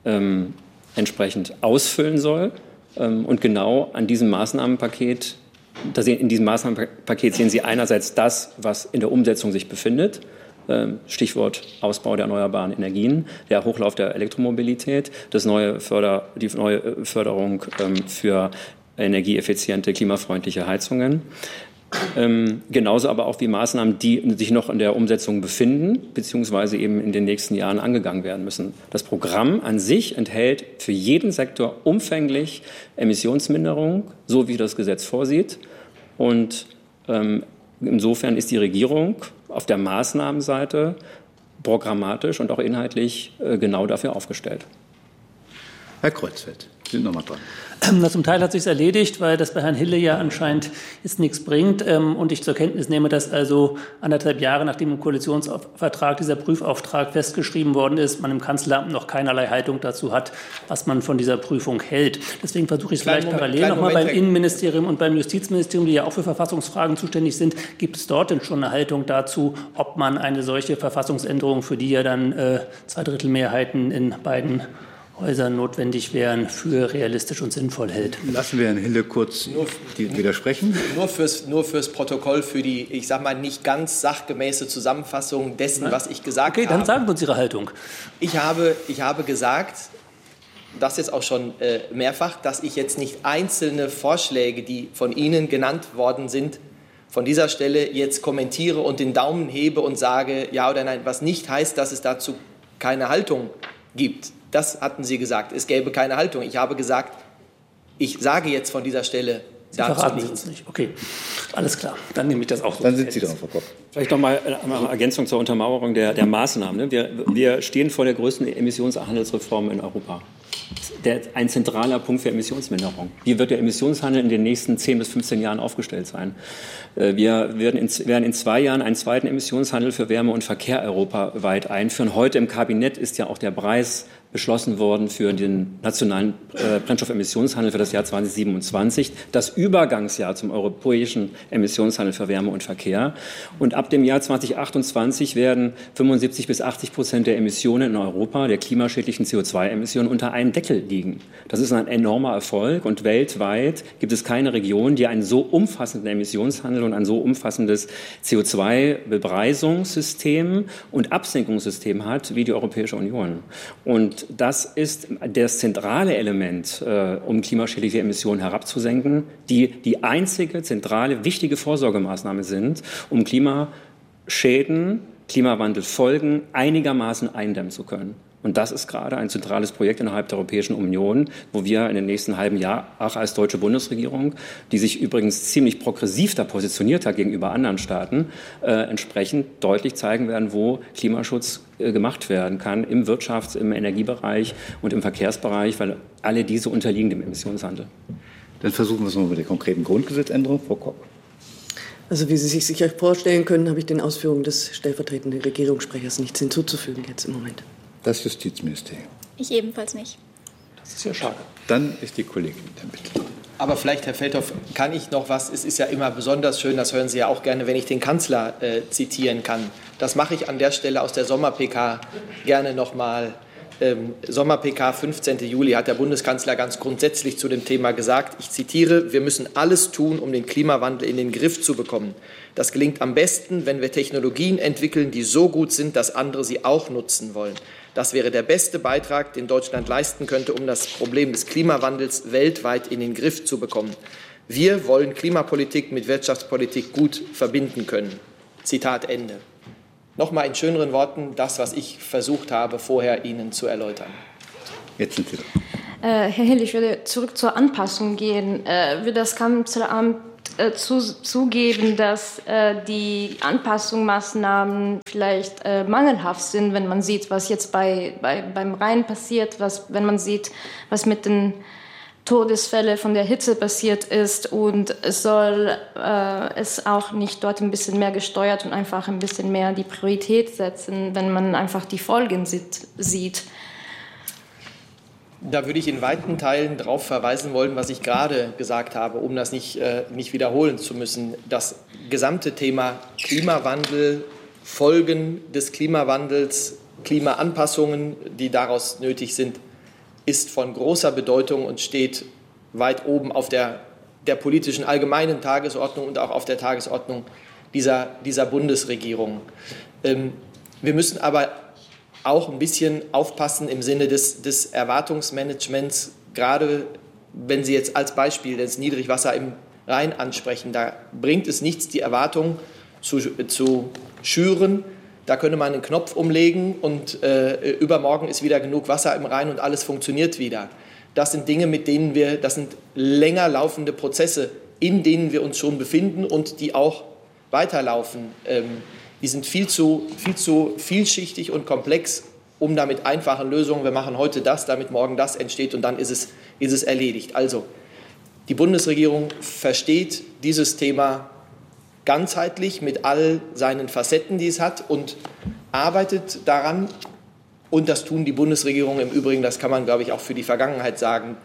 entsprechend ausfüllen soll. Und genau an diesem Maßnahmenpaket, in diesem Maßnahmenpaket sehen Sie einerseits das, was in der Umsetzung sich befindet, Stichwort Ausbau der erneuerbaren Energien, der Hochlauf der Elektromobilität, die neue Förderung für energieeffiziente, klimafreundliche Heizungen. Genauso aber auch wie Maßnahmen, die sich noch in der Umsetzung befinden, beziehungsweise eben in den nächsten Jahren angegangen werden müssen. Das Programm an sich enthält für jeden Sektor umfänglich Emissionsminderung, so wie das Gesetz vorsieht. Und insofern ist die Regierung auf der Maßnahmenseite programmatisch und auch inhaltlich genau dafür aufgestellt. Herr Kreuzfeld, Sie sind noch mal dran. Zum Teil hat sich erledigt, weil das bei Herrn Hille ja anscheinend jetzt nichts bringt und ich zur Kenntnis nehme, dass also 1,5 Jahre nachdem im Koalitionsvertrag dieser Prüfauftrag festgeschrieben worden ist, man im Kanzleramt noch keinerlei Haltung dazu hat, was man von dieser Prüfung hält. Deswegen versuche ich es vielleicht parallel nochmal beim Innenministerium und beim Justizministerium, die ja auch für Verfassungsfragen zuständig sind. Gibt es dort denn schon eine Haltung dazu, ob man eine solche Verfassungsänderung, für die ja dann 2/3 Mehrheiten in beiden Häusern notwendig wären, für realistisch und sinnvoll hält? Lassen wir Herrn Hille kurz widersprechen. Nur fürs Protokoll, für die, ich sage mal, nicht ganz sachgemäße Zusammenfassung dessen, was ich gesagt habe. Okay, dann sagen Sie uns Ihre Haltung. Ich habe gesagt, das jetzt auch schon mehrfach, dass ich jetzt nicht einzelne Vorschläge, die von Ihnen genannt worden sind, von dieser Stelle jetzt kommentiere und den Daumen hebe und sage ja oder nein, was nicht heißt, dass es dazu keine Haltung gibt. Das hatten Sie gesagt, es gäbe keine Haltung. Ich habe gesagt, ich sage jetzt von dieser Stelle dazu nichts. Nicht. Okay, alles klar. Dann nehme ich das auch so. Dann sind Sie dran, Frau Kopp. Vielleicht noch mal eine Ergänzung zur Untermauerung der Maßnahmen. Wir stehen vor der größten Emissionshandelsreform in Europa. Ein zentraler Punkt für Emissionsminderung. Wie wird der Emissionshandel in den nächsten 10 bis 15 Jahren aufgestellt sein? Wir werden in 2 Jahren einen zweiten Emissionshandel für Wärme und Verkehr europaweit einführen. Heute im Kabinett ist ja auch der Preis beschlossen worden für den nationalen Brennstoffemissionshandel für das Jahr 2027, das Übergangsjahr zum europäischen Emissionshandel für Wärme und Verkehr. Und ab dem Jahr 2028 werden 75 bis 80% der Emissionen in Europa, der klimaschädlichen CO2-Emissionen, unter einem Deckel liegen. Das ist ein enormer Erfolg und weltweit gibt es keine Region, die einen so umfassenden Emissionshandel und ein so umfassendes CO2-Bepreisungssystem und Absenkungssystem hat wie die Europäische Union. Und das ist das zentrale Element, um klimaschädliche Emissionen herabzusenken, die einzige zentrale, wichtige Vorsorgemaßnahme sind, um Klimaschäden, Klimawandelfolgen einigermaßen eindämmen zu können. Und das ist gerade ein zentrales Projekt innerhalb der Europäischen Union, wo wir in den nächsten halben Jahr auch als deutsche Bundesregierung, die sich übrigens ziemlich progressiv da positioniert hat gegenüber anderen Staaten, entsprechend deutlich zeigen werden, wo Klimaschutz gemacht werden kann im Wirtschafts-, im Energiebereich und im Verkehrsbereich, weil alle diese unterliegen dem Emissionshandel. Dann versuchen wir es mal mit der konkreten Grundgesetzänderung. Frau Kopp. Also wie Sie sich sicher vorstellen können, habe ich den Ausführungen des stellvertretenden Regierungssprechers nichts hinzuzufügen jetzt im Moment. Das Justizministerium. Ich ebenfalls nicht. Das ist ja schade. Dann ist die Kollegin damit. Aber vielleicht, Herr Feldhoff, kann ich noch was? Es ist ja immer besonders schön, das hören Sie ja auch gerne, wenn ich den Kanzler zitieren kann. Das mache ich an der Stelle aus der Sommer-PK gerne nochmal. Sommer-PK, 15. Juli, hat der Bundeskanzler ganz grundsätzlich zu dem Thema gesagt, ich zitiere, wir müssen alles tun, um den Klimawandel in den Griff zu bekommen. Das gelingt am besten, wenn wir Technologien entwickeln, die so gut sind, dass andere sie auch nutzen wollen. Das wäre der beste Beitrag, den Deutschland leisten könnte, um das Problem des Klimawandels weltweit in den Griff zu bekommen. Wir wollen Klimapolitik mit Wirtschaftspolitik gut verbinden können. Zitat Ende. Nochmal in schöneren Worten das, was ich versucht habe, vorher Ihnen zu erläutern. Jetzt sind Sie dran. Herr Hill, ich würde zurück zur Anpassung gehen. Wird das Kanzleramt zugeben, dass die Anpassungsmaßnahmen vielleicht mangelhaft sind, wenn man sieht, was jetzt beim Rhein passiert, wenn man sieht, was mit den Todesfällen von der Hitze passiert ist, und es soll es auch nicht dort ein bisschen mehr gesteuert und einfach ein bisschen mehr die Priorität setzen, wenn man einfach die Folgen sieht. Da würde ich in weiten Teilen darauf verweisen wollen, was ich gerade gesagt habe, um das nicht wiederholen zu müssen. Das gesamte Thema Klimawandel, Folgen des Klimawandels, Klimaanpassungen, die daraus nötig sind, ist von großer Bedeutung und steht weit oben auf der politischen allgemeinen Tagesordnung und auch auf der Tagesordnung dieser Bundesregierung. Wir müssen aber auch ein bisschen aufpassen im Sinne des Erwartungsmanagements, gerade wenn Sie jetzt als Beispiel das Niedrigwasser im Rhein ansprechen. Da bringt es nichts, die Erwartung zu schüren. Da könnte man einen Knopf umlegen und übermorgen ist wieder genug Wasser im Rhein und alles funktioniert wieder. Das sind Dinge, das sind länger laufende Prozesse, in denen wir uns schon befinden und die auch weiterlaufen. Die sind viel zu vielschichtig und komplex, um da mit einfachen Lösungen, wir machen heute das, damit morgen das entsteht und dann ist es erledigt. Also die Bundesregierung versteht dieses Thema ganzheitlich mit all seinen Facetten, die es hat, und arbeitet daran. Und das tun die Bundesregierung im Übrigen, das kann man, glaube ich, auch für die Vergangenheit sagen,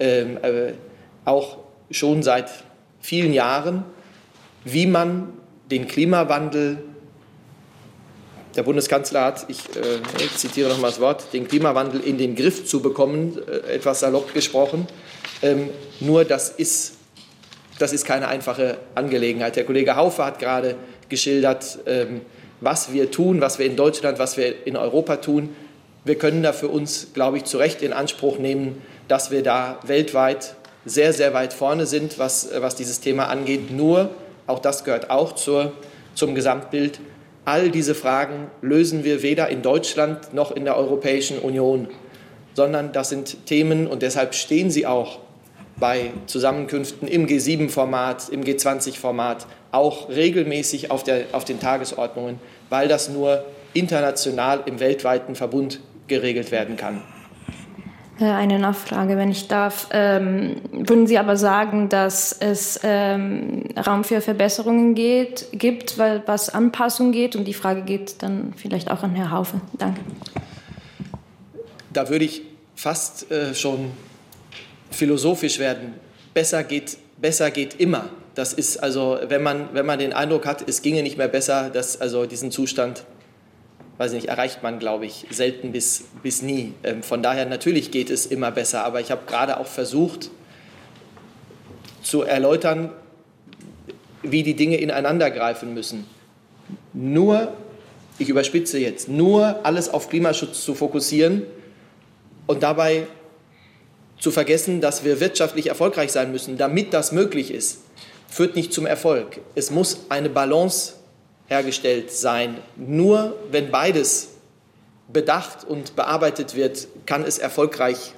auch schon seit vielen Jahren, wie man den Klimawandel, der Bundeskanzler hat, ich zitiere noch mal das Wort, den Klimawandel in den Griff zu bekommen, etwas salopp gesprochen. Nur das ist keine einfache Angelegenheit. Der Kollege Haufe hat gerade geschildert, was wir tun, was wir in Deutschland, was wir in Europa tun. Wir können da für uns, glaube ich, zu Recht in Anspruch nehmen, dass wir da weltweit sehr, sehr weit vorne sind, was dieses Thema angeht. Nur, auch das gehört auch zum Gesamtbild, all diese Fragen lösen wir weder in Deutschland noch in der Europäischen Union, sondern das sind Themen, und deshalb stehen sie auch bei Zusammenkünften im G7-Format, im G20-Format auch regelmäßig auf den Tagesordnungen, weil das nur international im weltweiten Verbund geregelt werden kann. Eine Nachfrage, wenn ich darf. Würden Sie aber sagen, dass es Raum für Verbesserungen gibt, was Anpassung geht? Und die Frage geht dann vielleicht auch an Herrn Haufe. Danke. Da würde ich fast schon philosophisch werden. Besser geht immer. Das ist also, wenn man den Eindruck hat, es ginge nicht mehr besser, diesen Zustand, weiß nicht, erreicht man, glaube ich, selten bis nie. Von daher, natürlich geht es immer besser, aber ich habe gerade auch versucht zu erläutern, wie die Dinge ineinandergreifen müssen. Nur, ich überspitze jetzt, nur alles auf Klimaschutz zu fokussieren und dabei zu vergessen, dass wir wirtschaftlich erfolgreich sein müssen, damit das möglich ist, führt nicht zum Erfolg. Es muss eine Balance hergestellt sein. Nur wenn beides bedacht und bearbeitet wird, kann es erfolgreich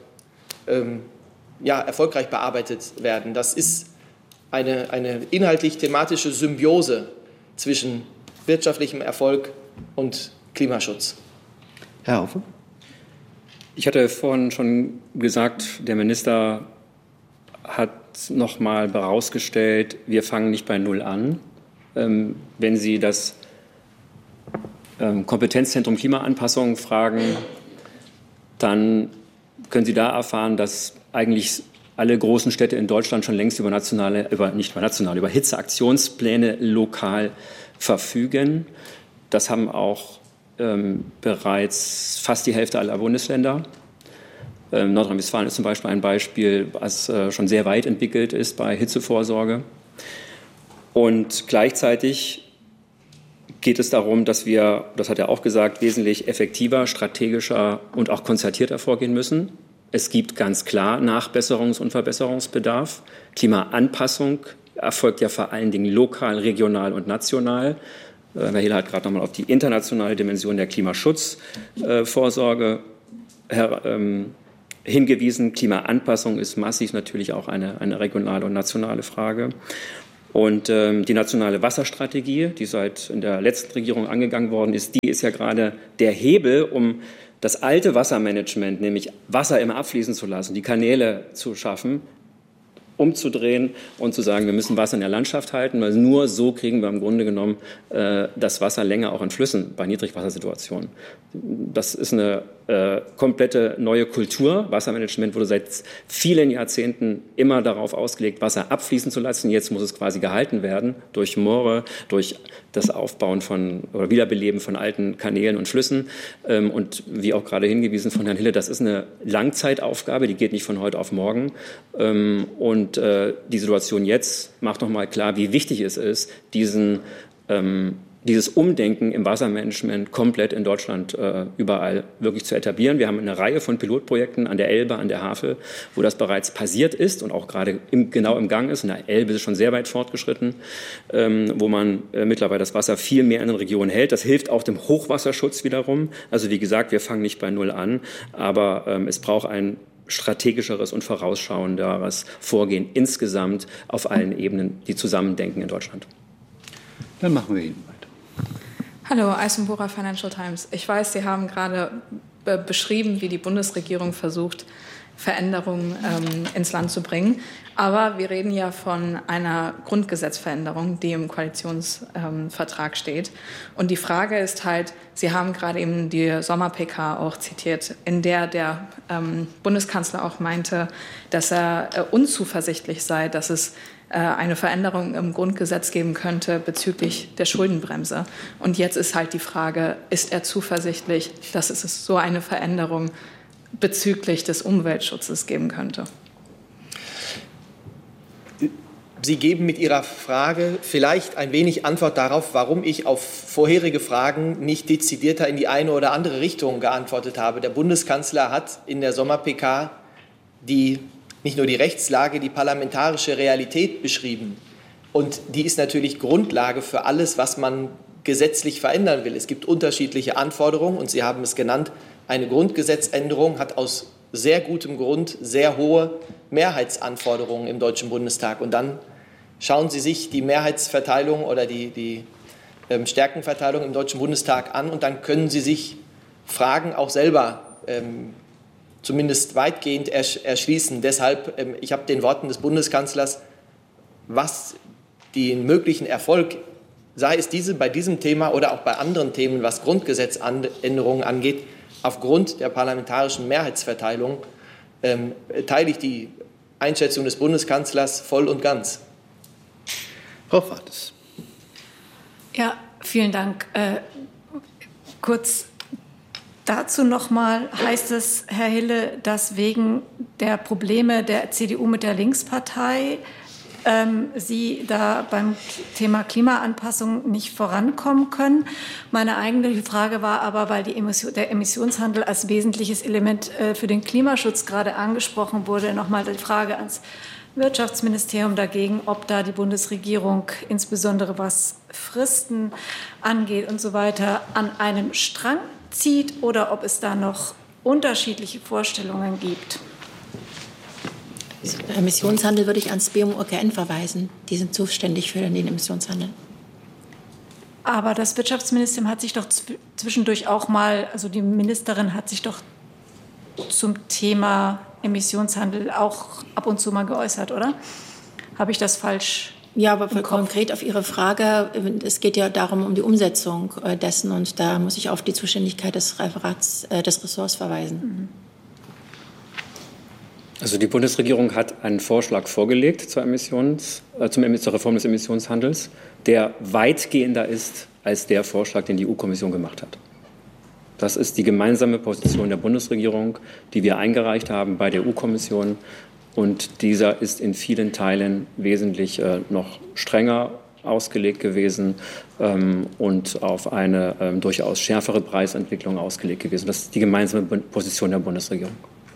bearbeitet werden. Das ist eine inhaltlich-thematische Symbiose zwischen wirtschaftlichem Erfolg und Klimaschutz. Herr Haufe? Ich hatte vorhin schon gesagt, der Minister hat noch mal herausgestellt, wir fangen nicht bei Null an. Wenn Sie das Kompetenzzentrum Klimaanpassung fragen, dann können Sie da erfahren, dass eigentlich alle großen Städte in Deutschland schon längst über Hitzeaktionspläne lokal verfügen. Das haben auch bereits fast die Hälfte aller Bundesländer. Nordrhein-Westfalen ist zum Beispiel ein Beispiel, was schon sehr weit entwickelt ist bei Hitzevorsorge. Und gleichzeitig geht es darum, dass wir, das hat er auch gesagt, wesentlich effektiver, strategischer und auch konzertierter vorgehen müssen. Es gibt ganz klar Nachbesserungs- und Verbesserungsbedarf. Klimaanpassung erfolgt ja vor allen Dingen lokal, regional und national. Herr Hiller hat gerade noch mal auf die internationale Dimension der Klimaschutzvorsorge hingewiesen. Klimaanpassung ist massiv natürlich auch eine regionale und nationale Frage. Und die nationale Wasserstrategie, die seit in der letzten Regierung angegangen worden ist, die ist ja gerade der Hebel, um das alte Wassermanagement, nämlich Wasser immer abfließen zu lassen, die Kanäle zu schaffen, umzudrehen und zu sagen, wir müssen Wasser in der Landschaft halten, weil nur so kriegen wir im Grunde genommen das Wasser länger auch in Flüssen bei Niedrigwassersituationen. Das ist eine komplette neue Kultur. Wassermanagement wurde seit vielen Jahrzehnten immer darauf ausgelegt, Wasser abfließen zu lassen. Jetzt muss es quasi gehalten werden durch Moore, durch das Aufbauen von oder Wiederbeleben von alten Kanälen und Flüssen. Und wie auch gerade hingewiesen von Herrn Hille, das ist eine Langzeitaufgabe, die geht nicht von heute auf morgen. Und die Situation jetzt macht noch mal klar, wie wichtig es ist, dieses Umdenken im Wassermanagement komplett in Deutschland überall wirklich zu etablieren. Wir haben eine Reihe von Pilotprojekten an der Elbe, an der Havel, wo das bereits passiert ist und auch gerade genau im Gang ist. In der Elbe ist es schon sehr weit fortgeschritten, wo man mittlerweile das Wasser viel mehr in den Regionen hält. Das hilft auch dem Hochwasserschutz wiederum. Also wie gesagt, wir fangen nicht bei Null an, aber es braucht ein strategischeres und vorausschauenderes Vorgehen insgesamt auf allen Ebenen, die zusammendenken in Deutschland. Dann machen wir hinten weiter. Hallo, Eisenbohrer, Financial Times. Ich weiß, Sie haben gerade beschrieben, wie die Bundesregierung versucht, Veränderungen ins Land zu bringen. Aber wir reden ja von einer Grundgesetzveränderung, die im Koalitionsvertrag steht. Und die Frage ist halt, Sie haben gerade eben die Sommer-PK auch zitiert, in der Bundeskanzler auch meinte, dass er unzuversichtlich sei, dass es eine Veränderung im Grundgesetz geben könnte bezüglich der Schuldenbremse. Und jetzt ist halt die Frage, ist er zuversichtlich, dass es so eine Veränderung bezüglich des Umweltschutzes geben könnte? Sie geben mit Ihrer Frage vielleicht ein wenig Antwort darauf, warum ich auf vorherige Fragen nicht dezidierter in die eine oder andere Richtung geantwortet habe. Der Bundeskanzler hat in der Sommer-PK nicht nur die Rechtslage, die parlamentarische Realität beschrieben. Und die ist natürlich Grundlage für alles, was man gesetzlich verändern will. Es gibt unterschiedliche Anforderungen und Sie haben es genannt, eine Grundgesetzänderung hat aus sehr gutem Grund sehr hohe Mehrheitsanforderungen im Deutschen Bundestag. Und dann schauen Sie sich die Mehrheitsverteilung oder die Stärkenverteilung im Deutschen Bundestag an und dann können Sie sich Fragen auch selber zumindest weitgehend erschließen. Deshalb, ich habe den Worten des Bundeskanzlers, was den möglichen Erfolg, sei es bei diesem Thema oder auch bei anderen Themen, was Grundgesetzänderungen angeht, aufgrund der parlamentarischen Mehrheitsverteilung, teile ich die Einschätzung des Bundeskanzlers voll und ganz. Frau Fates. Ja, vielen Dank. Kurz dazu nochmal, heißt es, Herr Hille, dass wegen der Probleme der CDU mit der Linkspartei Sie da beim Thema Klimaanpassung nicht vorankommen können? Meine eigentliche Frage war aber, weil der Emissionshandel als wesentliches Element für den Klimaschutz gerade angesprochen wurde, nochmal die Frage ans Wirtschaftsministerium dagegen, ob da die Bundesregierung, insbesondere was Fristen angeht und so weiter, an einem Strang zieht oder ob es da noch unterschiedliche Vorstellungen gibt. Emissionshandel würde ich ans BMUKN verweisen. Die sind zuständig für den Emissionshandel. Aber das Wirtschaftsministerium hat sich doch zwischendurch auch mal, also die Ministerin hat sich doch zum Thema Emissionshandel auch ab und zu mal geäußert, oder? Habe ich das falsch? Ja, aber konkret auf Ihre Frage, es geht ja darum, um die Umsetzung dessen und da muss ich auf die Zuständigkeit des Referats, des Ressorts verweisen. Also die Bundesregierung hat einen Vorschlag vorgelegt zur Reform des Emissionshandels, der weitgehender ist als der Vorschlag, den die EU-Kommission gemacht hat. Das ist die gemeinsame Position der Bundesregierung, die wir eingereicht haben bei der EU-Kommission. Und dieser ist in vielen Teilen wesentlich noch strenger ausgelegt gewesen und auf eine durchaus schärfere Preisentwicklung ausgelegt gewesen. Das ist die gemeinsame Position der Bundesregierung.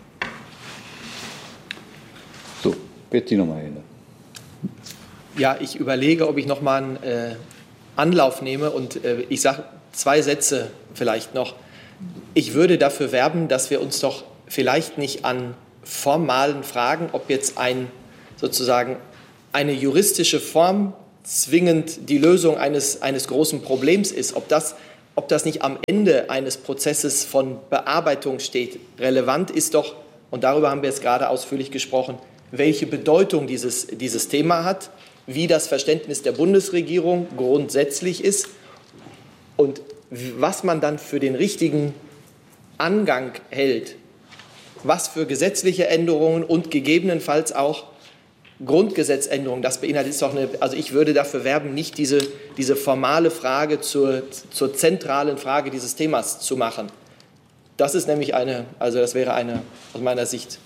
So, jetzt Sie nochmal hin. Ja, ich überlege, ob ich noch mal einen Anlauf nehme und ich sage 2 Sätze vielleicht noch. Ich würde dafür werben, dass wir uns doch vielleicht nicht an formalen Fragen, ob jetzt sozusagen eine juristische Form zwingend die Lösung eines großen Problems ist, ob das nicht am Ende eines Prozesses von Bearbeitung steht. Relevant ist doch, und darüber haben wir jetzt gerade ausführlich gesprochen, welche Bedeutung dieses Thema hat, wie das Verständnis der Bundesregierung grundsätzlich ist und was man dann für den richtigen Angang hält, was für gesetzliche Änderungen und gegebenenfalls auch Grundgesetzänderungen, das beinhaltet ist doch also ich würde dafür werben, nicht diese formale Frage zur zentralen Frage dieses Themas zu machen. Das ist nämlich das wäre eine aus meiner Sicht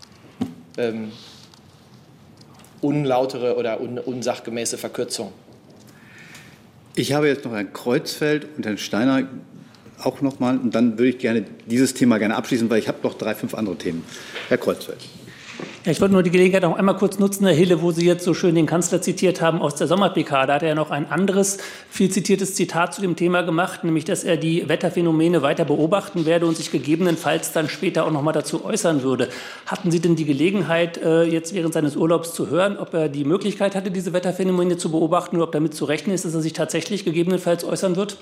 unlautere oder unsachgemäße Verkürzung. Ich habe jetzt noch Herrn Kreuzfeld und Herrn Steiner auch noch mal, und dann würde ich dieses Thema gerne abschließen, weil ich habe noch 3, 5 andere Themen. Herr Kreuzfeld. Ja, ich wollte nur die Gelegenheit noch einmal kurz nutzen, Herr Hille, wo Sie jetzt so schön den Kanzler zitiert haben aus der Sommer-PK. Da hat er ja noch ein anderes, viel zitiertes Zitat zu dem Thema gemacht, nämlich, dass er die Wetterphänomene weiter beobachten werde und sich gegebenenfalls dann später auch noch mal dazu äußern würde. Hatten Sie denn die Gelegenheit, jetzt während seines Urlaubs zu hören, ob er die Möglichkeit hatte, diese Wetterphänomene zu beobachten oder ob damit zu rechnen ist, dass er sich tatsächlich gegebenenfalls äußern wird?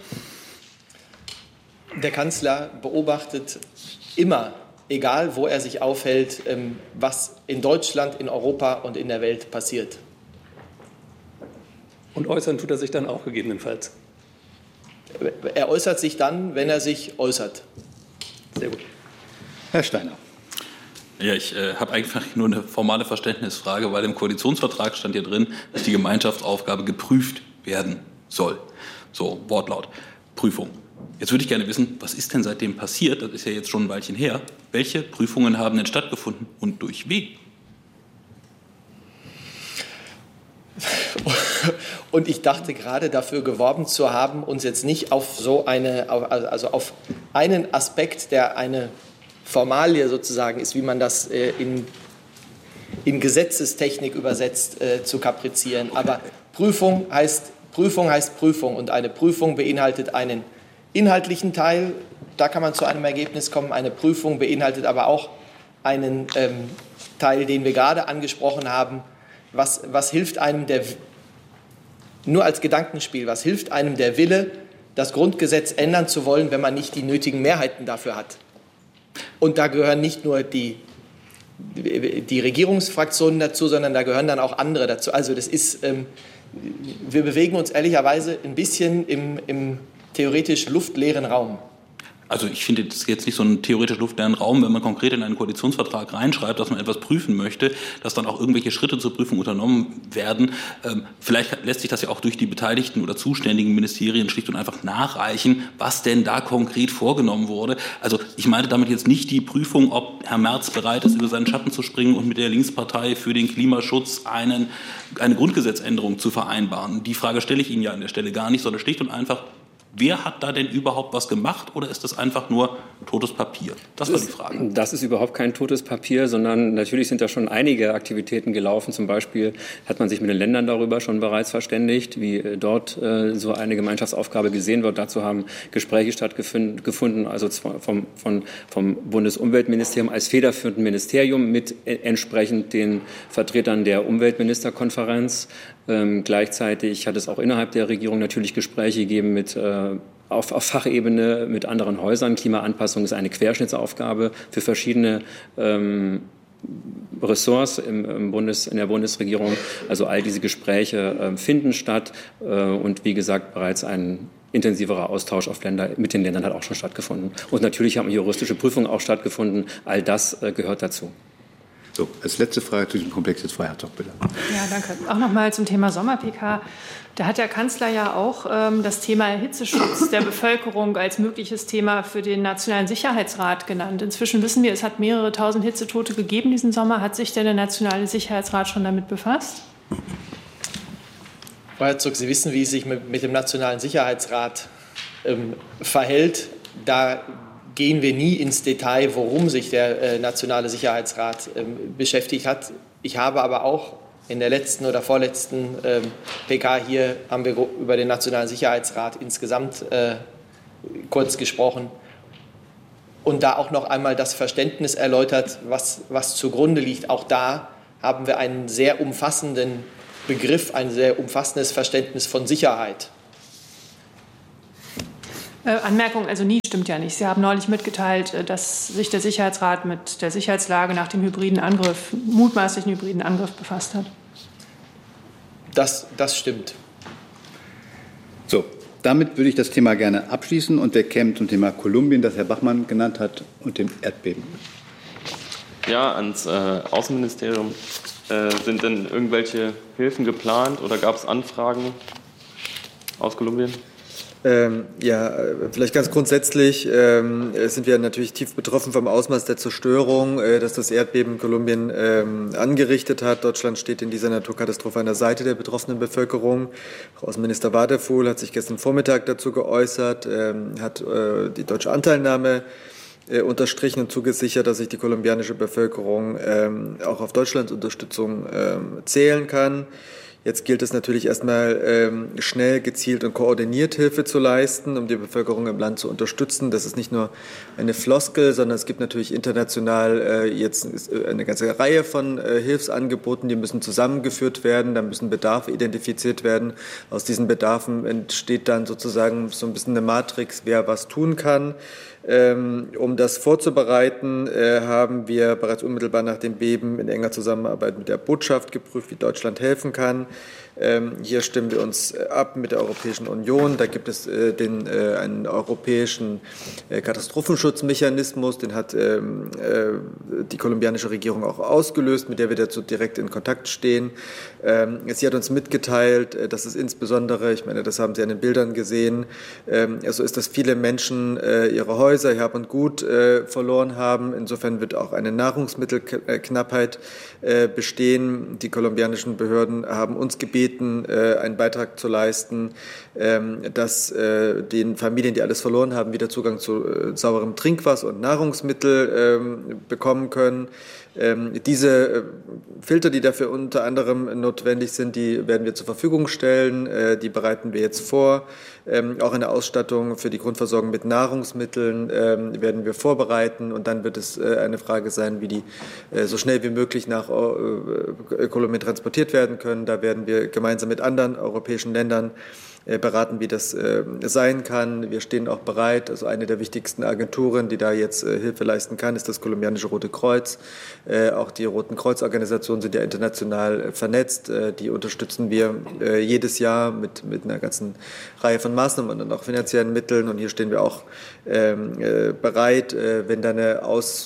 Der Kanzler beobachtet immer, egal wo er sich aufhält, was in Deutschland, in Europa und in der Welt passiert. Und äußern tut er sich dann auch gegebenenfalls? Er äußert sich dann, wenn er sich äußert. Sehr gut. Herr Steiner. Ja, ich habe einfach nur eine formale Verständnisfrage, weil im Koalitionsvertrag stand ja drin, dass die Gemeinschaftsaufgabe geprüft werden soll. So, Wortlaut, Prüfung. Jetzt würde ich gerne wissen, was ist denn seitdem passiert? Das ist ja jetzt schon ein Weilchen her. Welche Prüfungen haben denn stattgefunden und durch wen? Und ich dachte gerade, dafür geworben zu haben, uns jetzt nicht auf auf einen Aspekt, der eine Formalie sozusagen ist, wie man das in Gesetzestechnik übersetzt, zu kaprizieren. Aber Prüfung heißt Prüfung und eine Prüfung beinhaltet einen inhaltlichen Teil, da kann man zu einem Ergebnis kommen. Eine Prüfung beinhaltet aber auch einen Teil, den wir gerade angesprochen haben. Was hilft einem nur als Gedankenspiel, was hilft einem der Wille, das Grundgesetz ändern zu wollen, wenn man nicht die nötigen Mehrheiten dafür hat? Und da gehören nicht nur die Regierungsfraktionen dazu, sondern da gehören dann auch andere dazu. Also das ist, wir bewegen uns ehrlicherweise ein bisschen im theoretisch luftleeren Raum. Also ich finde, das ist jetzt nicht so ein theoretisch luftleeren Raum, wenn man konkret in einen Koalitionsvertrag reinschreibt, dass man etwas prüfen möchte, dass dann auch irgendwelche Schritte zur Prüfung unternommen werden. Vielleicht lässt sich das ja auch durch die beteiligten oder zuständigen Ministerien schlicht und einfach nachreichen, was denn da konkret vorgenommen wurde. Also ich meinte damit jetzt nicht die Prüfung, ob Herr Merz bereit ist, über seinen Schatten zu springen und mit der Linkspartei für den Klimaschutz eine Grundgesetzänderung zu vereinbaren. Die Frage stelle ich Ihnen ja an der Stelle gar nicht, sondern schlicht und einfach, wer hat da denn überhaupt was gemacht oder ist das einfach nur totes Papier? Das war die Frage. Das ist überhaupt kein totes Papier, sondern natürlich sind da schon einige Aktivitäten gelaufen. Zum Beispiel hat man sich mit den Ländern darüber schon bereits verständigt, wie dort so eine Gemeinschaftsaufgabe gesehen wird. Dazu haben Gespräche stattgefunden, also vom Bundesumweltministerium als federführenden Ministerium mit entsprechend den Vertretern der Umweltministerkonferenz. Gleichzeitig hat es auch innerhalb der Regierung natürlich Gespräche gegeben auf Fachebene mit anderen Häusern. Klimaanpassung ist eine Querschnittsaufgabe für verschiedene Ressorts in der Bundesregierung. Also all diese Gespräche finden statt und wie gesagt bereits ein intensiverer Austausch mit den Ländern hat auch schon stattgefunden. Und natürlich haben juristische Prüfungen auch stattgefunden. All das gehört dazu. So, als letzte Frage zu diesem Komplex jetzt Frau Herzog, bitte. Ja, danke. Auch noch mal zum Thema Sommer-PK. Da hat der Kanzler ja auch das Thema Hitzeschutz der Bevölkerung als mögliches Thema für den Nationalen Sicherheitsrat genannt. Inzwischen wissen wir, es hat mehrere tausend Hitzetote gegeben diesen Sommer. Hat sich denn der Nationale Sicherheitsrat schon damit befasst? Frau Herzog, Sie wissen, wie es sich mit dem Nationalen Sicherheitsrat verhält. Da gehen wir nie ins Detail, worum sich der Nationale Sicherheitsrat beschäftigt hat. Ich habe aber auch in der letzten oder vorletzten PK hier haben wir über den Nationalen Sicherheitsrat insgesamt kurz gesprochen. und da auch noch einmal das Verständnis erläutert, was zugrunde liegt. Auch da haben wir einen sehr umfassenden Begriff, ein sehr umfassendes Verständnis von Sicherheit. Anmerkung, also nie stimmt ja nicht. Sie haben neulich mitgeteilt, dass sich der Sicherheitsrat mit der Sicherheitslage nach dem mutmaßlichen hybriden Angriff befasst hat. Das stimmt. So, damit würde ich das Thema gerne abschließen und wir kämen zum Thema Kolumbien, das Herr Bachmann genannt hat, und dem Erdbeben. Ja, ans Außenministerium. Sind denn irgendwelche Hilfen geplant oder gab es Anfragen aus Kolumbien? Vielleicht ganz grundsätzlich sind wir natürlich tief betroffen vom Ausmaß der Zerstörung, das das Erdbeben in Kolumbien angerichtet hat. Deutschland steht in dieser Naturkatastrophe an der Seite der betroffenen Bevölkerung. Außenminister Wadefuhl hat sich gestern Vormittag dazu geäußert, hat die deutsche Anteilnahme unterstrichen und zugesichert, dass sich die kolumbianische Bevölkerung auch auf Deutschlands Unterstützung zählen kann. Jetzt gilt es natürlich erstmal schnell, gezielt und koordiniert Hilfe zu leisten, um die Bevölkerung im Land zu unterstützen. Das ist nicht nur eine Floskel, sondern es gibt natürlich international jetzt eine ganze Reihe von Hilfsangeboten, die müssen zusammengeführt werden, da müssen Bedarfe identifiziert werden. Aus diesen Bedarfen entsteht dann sozusagen so ein bisschen eine Matrix, wer was tun kann. Um das vorzubereiten, haben wir bereits unmittelbar nach dem Beben in enger Zusammenarbeit mit der Botschaft geprüft, wie Deutschland helfen kann. Hier stimmen wir uns ab mit der Europäischen Union. Da gibt es einen europäischen Katastrophenschutzmechanismus, den hat die kolumbianische Regierung auch ausgelöst, mit der wir dazu direkt in Kontakt stehen. Sie hat uns mitgeteilt, dass es insbesondere, ich meine, das haben Sie an den Bildern gesehen, so ist, dass viele Menschen ihre Häuser, ihr Hab und Gut verloren haben. Insofern wird auch eine Nahrungsmittelknappheit bestehen. Die kolumbianischen Behörden haben uns gebeten, einen Beitrag zu leisten, dass den Familien, die alles verloren haben, wieder Zugang zu sauberem Trinkwasser und Nahrungsmittel bekommen können. Diese Filter, die dafür unter anderem notwendig sind, die werden wir zur Verfügung stellen. Die bereiten wir jetzt vor. Auch eine Ausstattung für die Grundversorgung mit Nahrungsmitteln werden wir vorbereiten. Und dann wird es eine Frage sein, wie die so schnell wie möglich nach Kolumbien transportiert werden können. Da werden wir gemeinsam mit anderen europäischen Ländern beraten, wie das sein kann. Wir stehen auch bereit. Also eine der wichtigsten Agenturen, die da jetzt Hilfe leisten kann, ist das kolumbianische Rote Kreuz. Auch die Roten Kreuz-Organisationen sind ja international vernetzt. Die unterstützen wir jedes Jahr mit einer ganzen Reihe von Maßnahmen und dann auch finanziellen Mitteln. Und hier stehen wir auch bereit, wenn da eine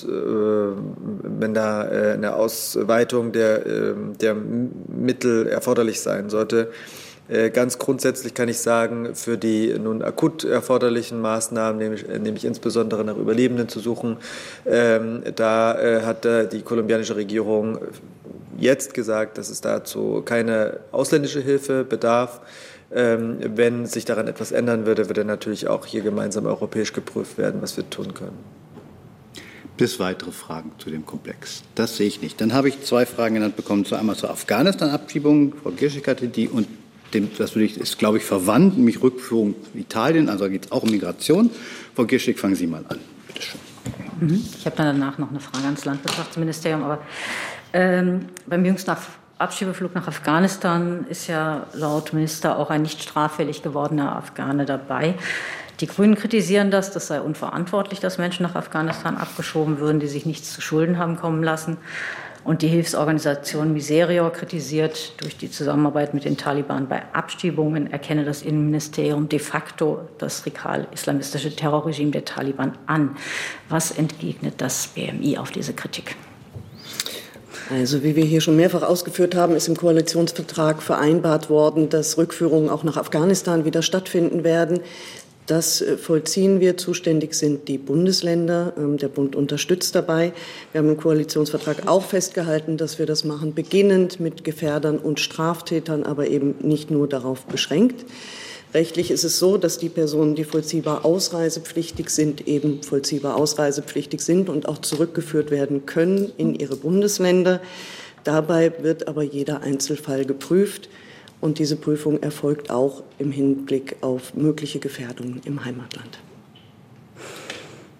Ausweitung der Mittel erforderlich sein sollte. Ganz grundsätzlich kann ich sagen, für die nun akut erforderlichen Maßnahmen, nämlich insbesondere nach Überlebenden zu suchen, da hat die kolumbianische Regierung jetzt gesagt, dass es dazu keine ausländische Hilfe bedarf. Wenn sich daran etwas ändern würde, würde natürlich auch hier gemeinsam europäisch geprüft werden, was wir tun können. Bis weitere Fragen zu dem Komplex? Das sehe ich nicht. Dann habe ich 2 Fragen genannt bekommen. Einmal zur Afghanistan-Abschiebung. Frau Girschek hatte die und das ist, glaube ich, verwandt, nämlich Rückführung Italien, also geht es auch um Migration. Frau Girschek, fangen Sie mal an. Bitte schön. Ich habe dann danach noch eine Frage ans Landwirtschaftsministerium. Aber beim jüngsten Abschiebeflug nach Afghanistan ist ja laut Minister auch ein nicht straffällig gewordener Afghane dabei. Die Grünen kritisieren das sei unverantwortlich, dass Menschen nach Afghanistan abgeschoben würden, die sich nichts zu Schulden haben kommen lassen. Und die Hilfsorganisation Miserior kritisiert, durch die Zusammenarbeit mit den Taliban bei Abschiebungen erkenne das Innenministerium de facto das radikal-islamistische Terrorregime der Taliban an. Was entgegnet das BMI auf diese Kritik? Also wie wir hier schon mehrfach ausgeführt haben, ist im Koalitionsvertrag vereinbart worden, dass Rückführungen auch nach Afghanistan wieder stattfinden werden. Das vollziehen wir. Zuständig sind die Bundesländer. Der Bund unterstützt dabei. Wir haben im Koalitionsvertrag auch festgehalten, dass wir das machen, beginnend mit Gefährdern und Straftätern, aber eben nicht nur darauf beschränkt. Rechtlich ist es so, dass die Personen, die vollziehbar ausreisepflichtig sind, eben vollziehbar ausreisepflichtig sind und auch zurückgeführt werden können in ihre Bundesländer. Dabei wird aber jeder Einzelfall geprüft. Und diese Prüfung erfolgt auch im Hinblick auf mögliche Gefährdungen im Heimatland.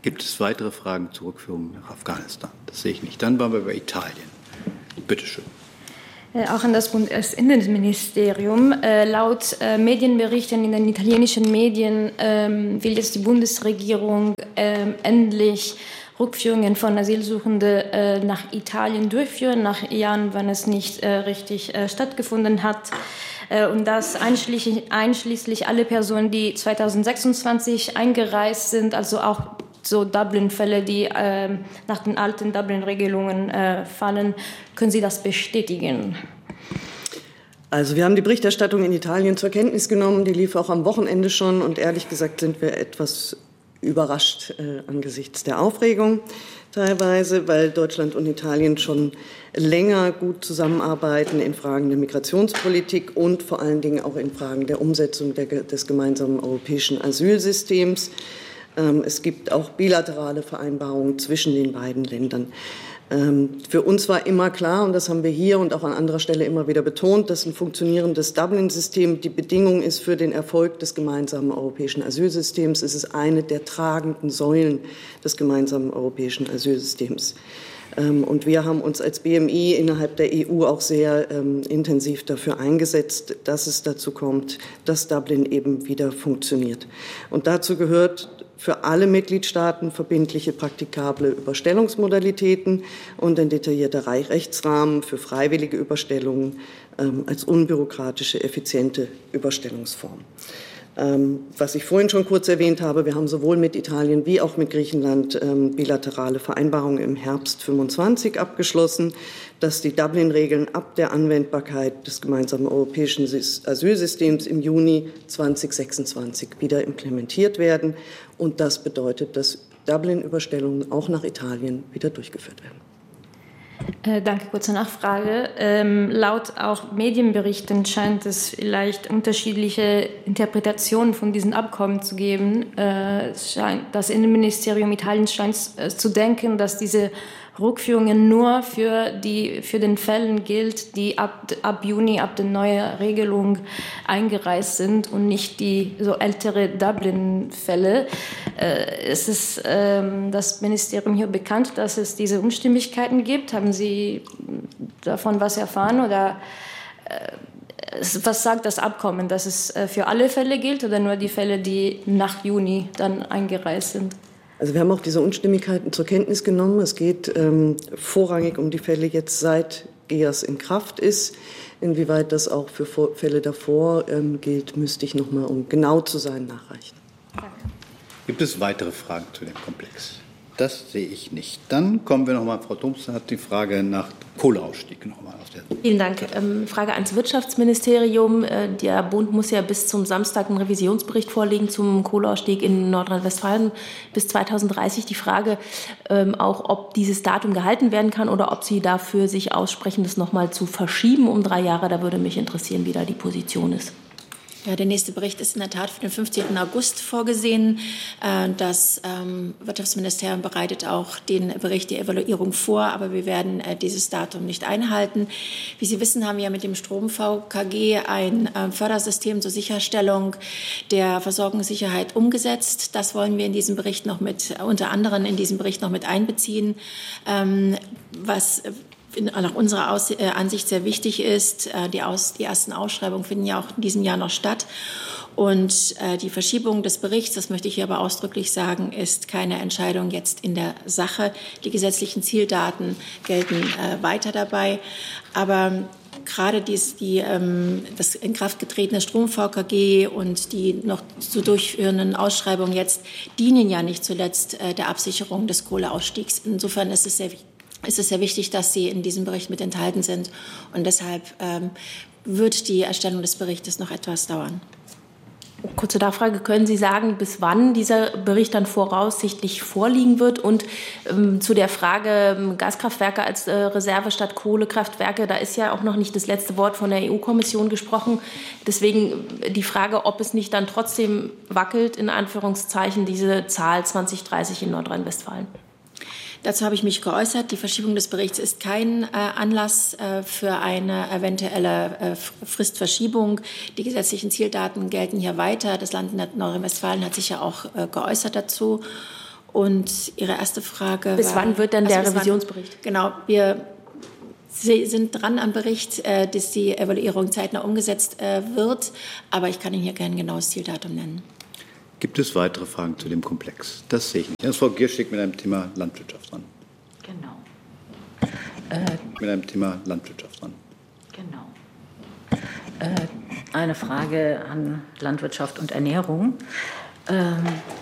Gibt es weitere Fragen zur Rückführung nach Afghanistan? Das sehe ich nicht. Dann waren wir bei Italien. Bitte schön. Auch an das Bundesinnenministerium. Laut Medienberichten in den italienischen Medien will jetzt die Bundesregierung endlich Rückführungen von Asylsuchenden nach Italien durchführen, nach Jahren, wenn es nicht richtig stattgefunden hat. Und das einschließlich alle Personen, die 2026 eingereist sind, also auch so Dublin-Fälle, die nach den alten Dublin-Regelungen fallen. Können Sie das bestätigen? Also wir haben die Berichterstattung in Italien zur Kenntnis genommen. Die lief auch am Wochenende schon. Und ehrlich gesagt sind wir etwas überrascht angesichts der Aufregung teilweise, weil Deutschland und Italien schon länger gut zusammenarbeiten in Fragen der Migrationspolitik und vor allen Dingen auch in Fragen der Umsetzung des gemeinsamen europäischen Asylsystems. Es gibt auch bilaterale Vereinbarungen zwischen den beiden Ländern. Für uns war immer klar, und das haben wir hier und auch an anderer Stelle immer wieder betont, dass ein funktionierendes Dublin-System die Bedingung ist für den Erfolg des gemeinsamen europäischen Asylsystems. Es ist eine der tragenden Säulen des gemeinsamen europäischen Asylsystems. Und wir haben uns als BMI innerhalb der EU auch sehr intensiv dafür eingesetzt, dass es dazu kommt, dass Dublin eben wieder funktioniert. Und dazu gehört für alle Mitgliedstaaten verbindliche, praktikable Überstellungsmodalitäten und ein detaillierter Rechtsrahmen für freiwillige Überstellungen als unbürokratische, effiziente Überstellungsform. Was ich vorhin schon kurz erwähnt habe, wir haben sowohl mit Italien wie auch mit Griechenland bilaterale Vereinbarungen im Herbst 25 abgeschlossen, dass die Dublin-Regeln ab der Anwendbarkeit des gemeinsamen europäischen Asylsystems im Juni 2026 wieder implementiert werden. Und das bedeutet, dass Dublin-Überstellungen auch nach Italien wieder durchgeführt werden. Danke, kurze Nachfrage. Laut auch Medienberichten scheint es vielleicht unterschiedliche Interpretationen von diesen Abkommen zu geben. Das Innenministerium Italiens scheint zu denken, dass diese Rückführungen nur für den Fällen gilt, die ab Juni, ab der neuen Regelung eingereist sind und nicht die so ältere Dublin-Fälle. Ist es das Ministerium hier bekannt, dass es diese Unstimmigkeiten gibt? Haben Sie davon was erfahren oder was sagt das Abkommen, dass es für alle Fälle gilt oder nur die Fälle, die nach Juni dann eingereist sind? Also wir haben auch diese Unstimmigkeiten zur Kenntnis genommen. Es geht vorrangig um die Fälle jetzt seit GEAS in Kraft ist. Inwieweit das auch für Fälle davor gilt, müsste ich noch mal, um genau zu sein, nachreichen. Gibt es weitere Fragen zu dem Komplex? Das sehe ich nicht. Dann kommen wir noch mal, Frau Thompson hat die Frage nach Kohleausstieg noch mal auf der. Vielen Dank. Frage ans Wirtschaftsministerium. Der Bund muss ja bis zum Samstag einen Revisionsbericht vorlegen zum Kohleausstieg in Nordrhein-Westfalen bis 2030. Die Frage auch, ob dieses Datum gehalten werden kann oder ob Sie dafür sich aussprechen, das noch mal zu verschieben um 3 Jahre. Da würde mich interessieren, wie da die Position ist. Ja, der nächste Bericht ist in der Tat für den 15. August vorgesehen. Das Wirtschaftsministerium bereitet auch den Bericht der Evaluierung vor, aber wir werden dieses Datum nicht einhalten. Wie Sie wissen, haben wir mit dem Strom-VKG ein Fördersystem zur Sicherstellung der Versorgungssicherheit umgesetzt. Das wollen wir in diesem Bericht noch unter anderem in diesem Bericht noch mit einbeziehen, was nach unserer Ansicht sehr wichtig ist. Die ersten Ausschreibungen finden ja auch in diesem Jahr noch statt. Und die Verschiebung des Berichts, das möchte ich hier aber ausdrücklich sagen, ist keine Entscheidung jetzt in der Sache. Die gesetzlichen Zieldaten gelten weiter dabei. Aber gerade das in Kraft getretene Strom-VKG und die noch zu durchführenden Ausschreibungen jetzt dienen ja nicht zuletzt der Absicherung des Kohleausstiegs. Insofern ist es sehr wichtig, dass sie in diesem Bericht mit enthalten sind. Und deshalb wird die Erstellung des Berichtes noch etwas dauern. Kurze Nachfrage, können Sie sagen, bis wann dieser Bericht dann voraussichtlich vorliegen wird? Und zu der Frage Gaskraftwerke als Reserve statt Kohlekraftwerke, da ist ja auch noch nicht das letzte Wort von der EU-Kommission gesprochen. Deswegen die Frage, ob es nicht dann trotzdem wackelt, in Anführungszeichen, diese Zahl 2030 in Nordrhein-Westfalen. Dazu habe ich mich geäußert. Die Verschiebung des Berichts ist kein Anlass für eine eventuelle Fristverschiebung. Die gesetzlichen Zieldaten gelten hier weiter. Das Land Nordrhein-Westfalen hat sich ja auch geäußert dazu. Und Ihre erste Frage war... Bis wann wird dann der bis Revisionsbericht? Genau, wir sind dran am Bericht, dass die Evaluierung zeitnah umgesetzt wird. Aber ich kann Ihnen hier kein genaues Zieldatum nennen. Gibt es weitere Fragen zu dem Komplex? Das sehe ich nicht. Jetzt Frau Gierschig mit einem Thema Landwirtschaft dran. Genau. Mit einem Thema Landwirtschaft dran. Genau. Eine Frage an Landwirtschaft und Ernährung.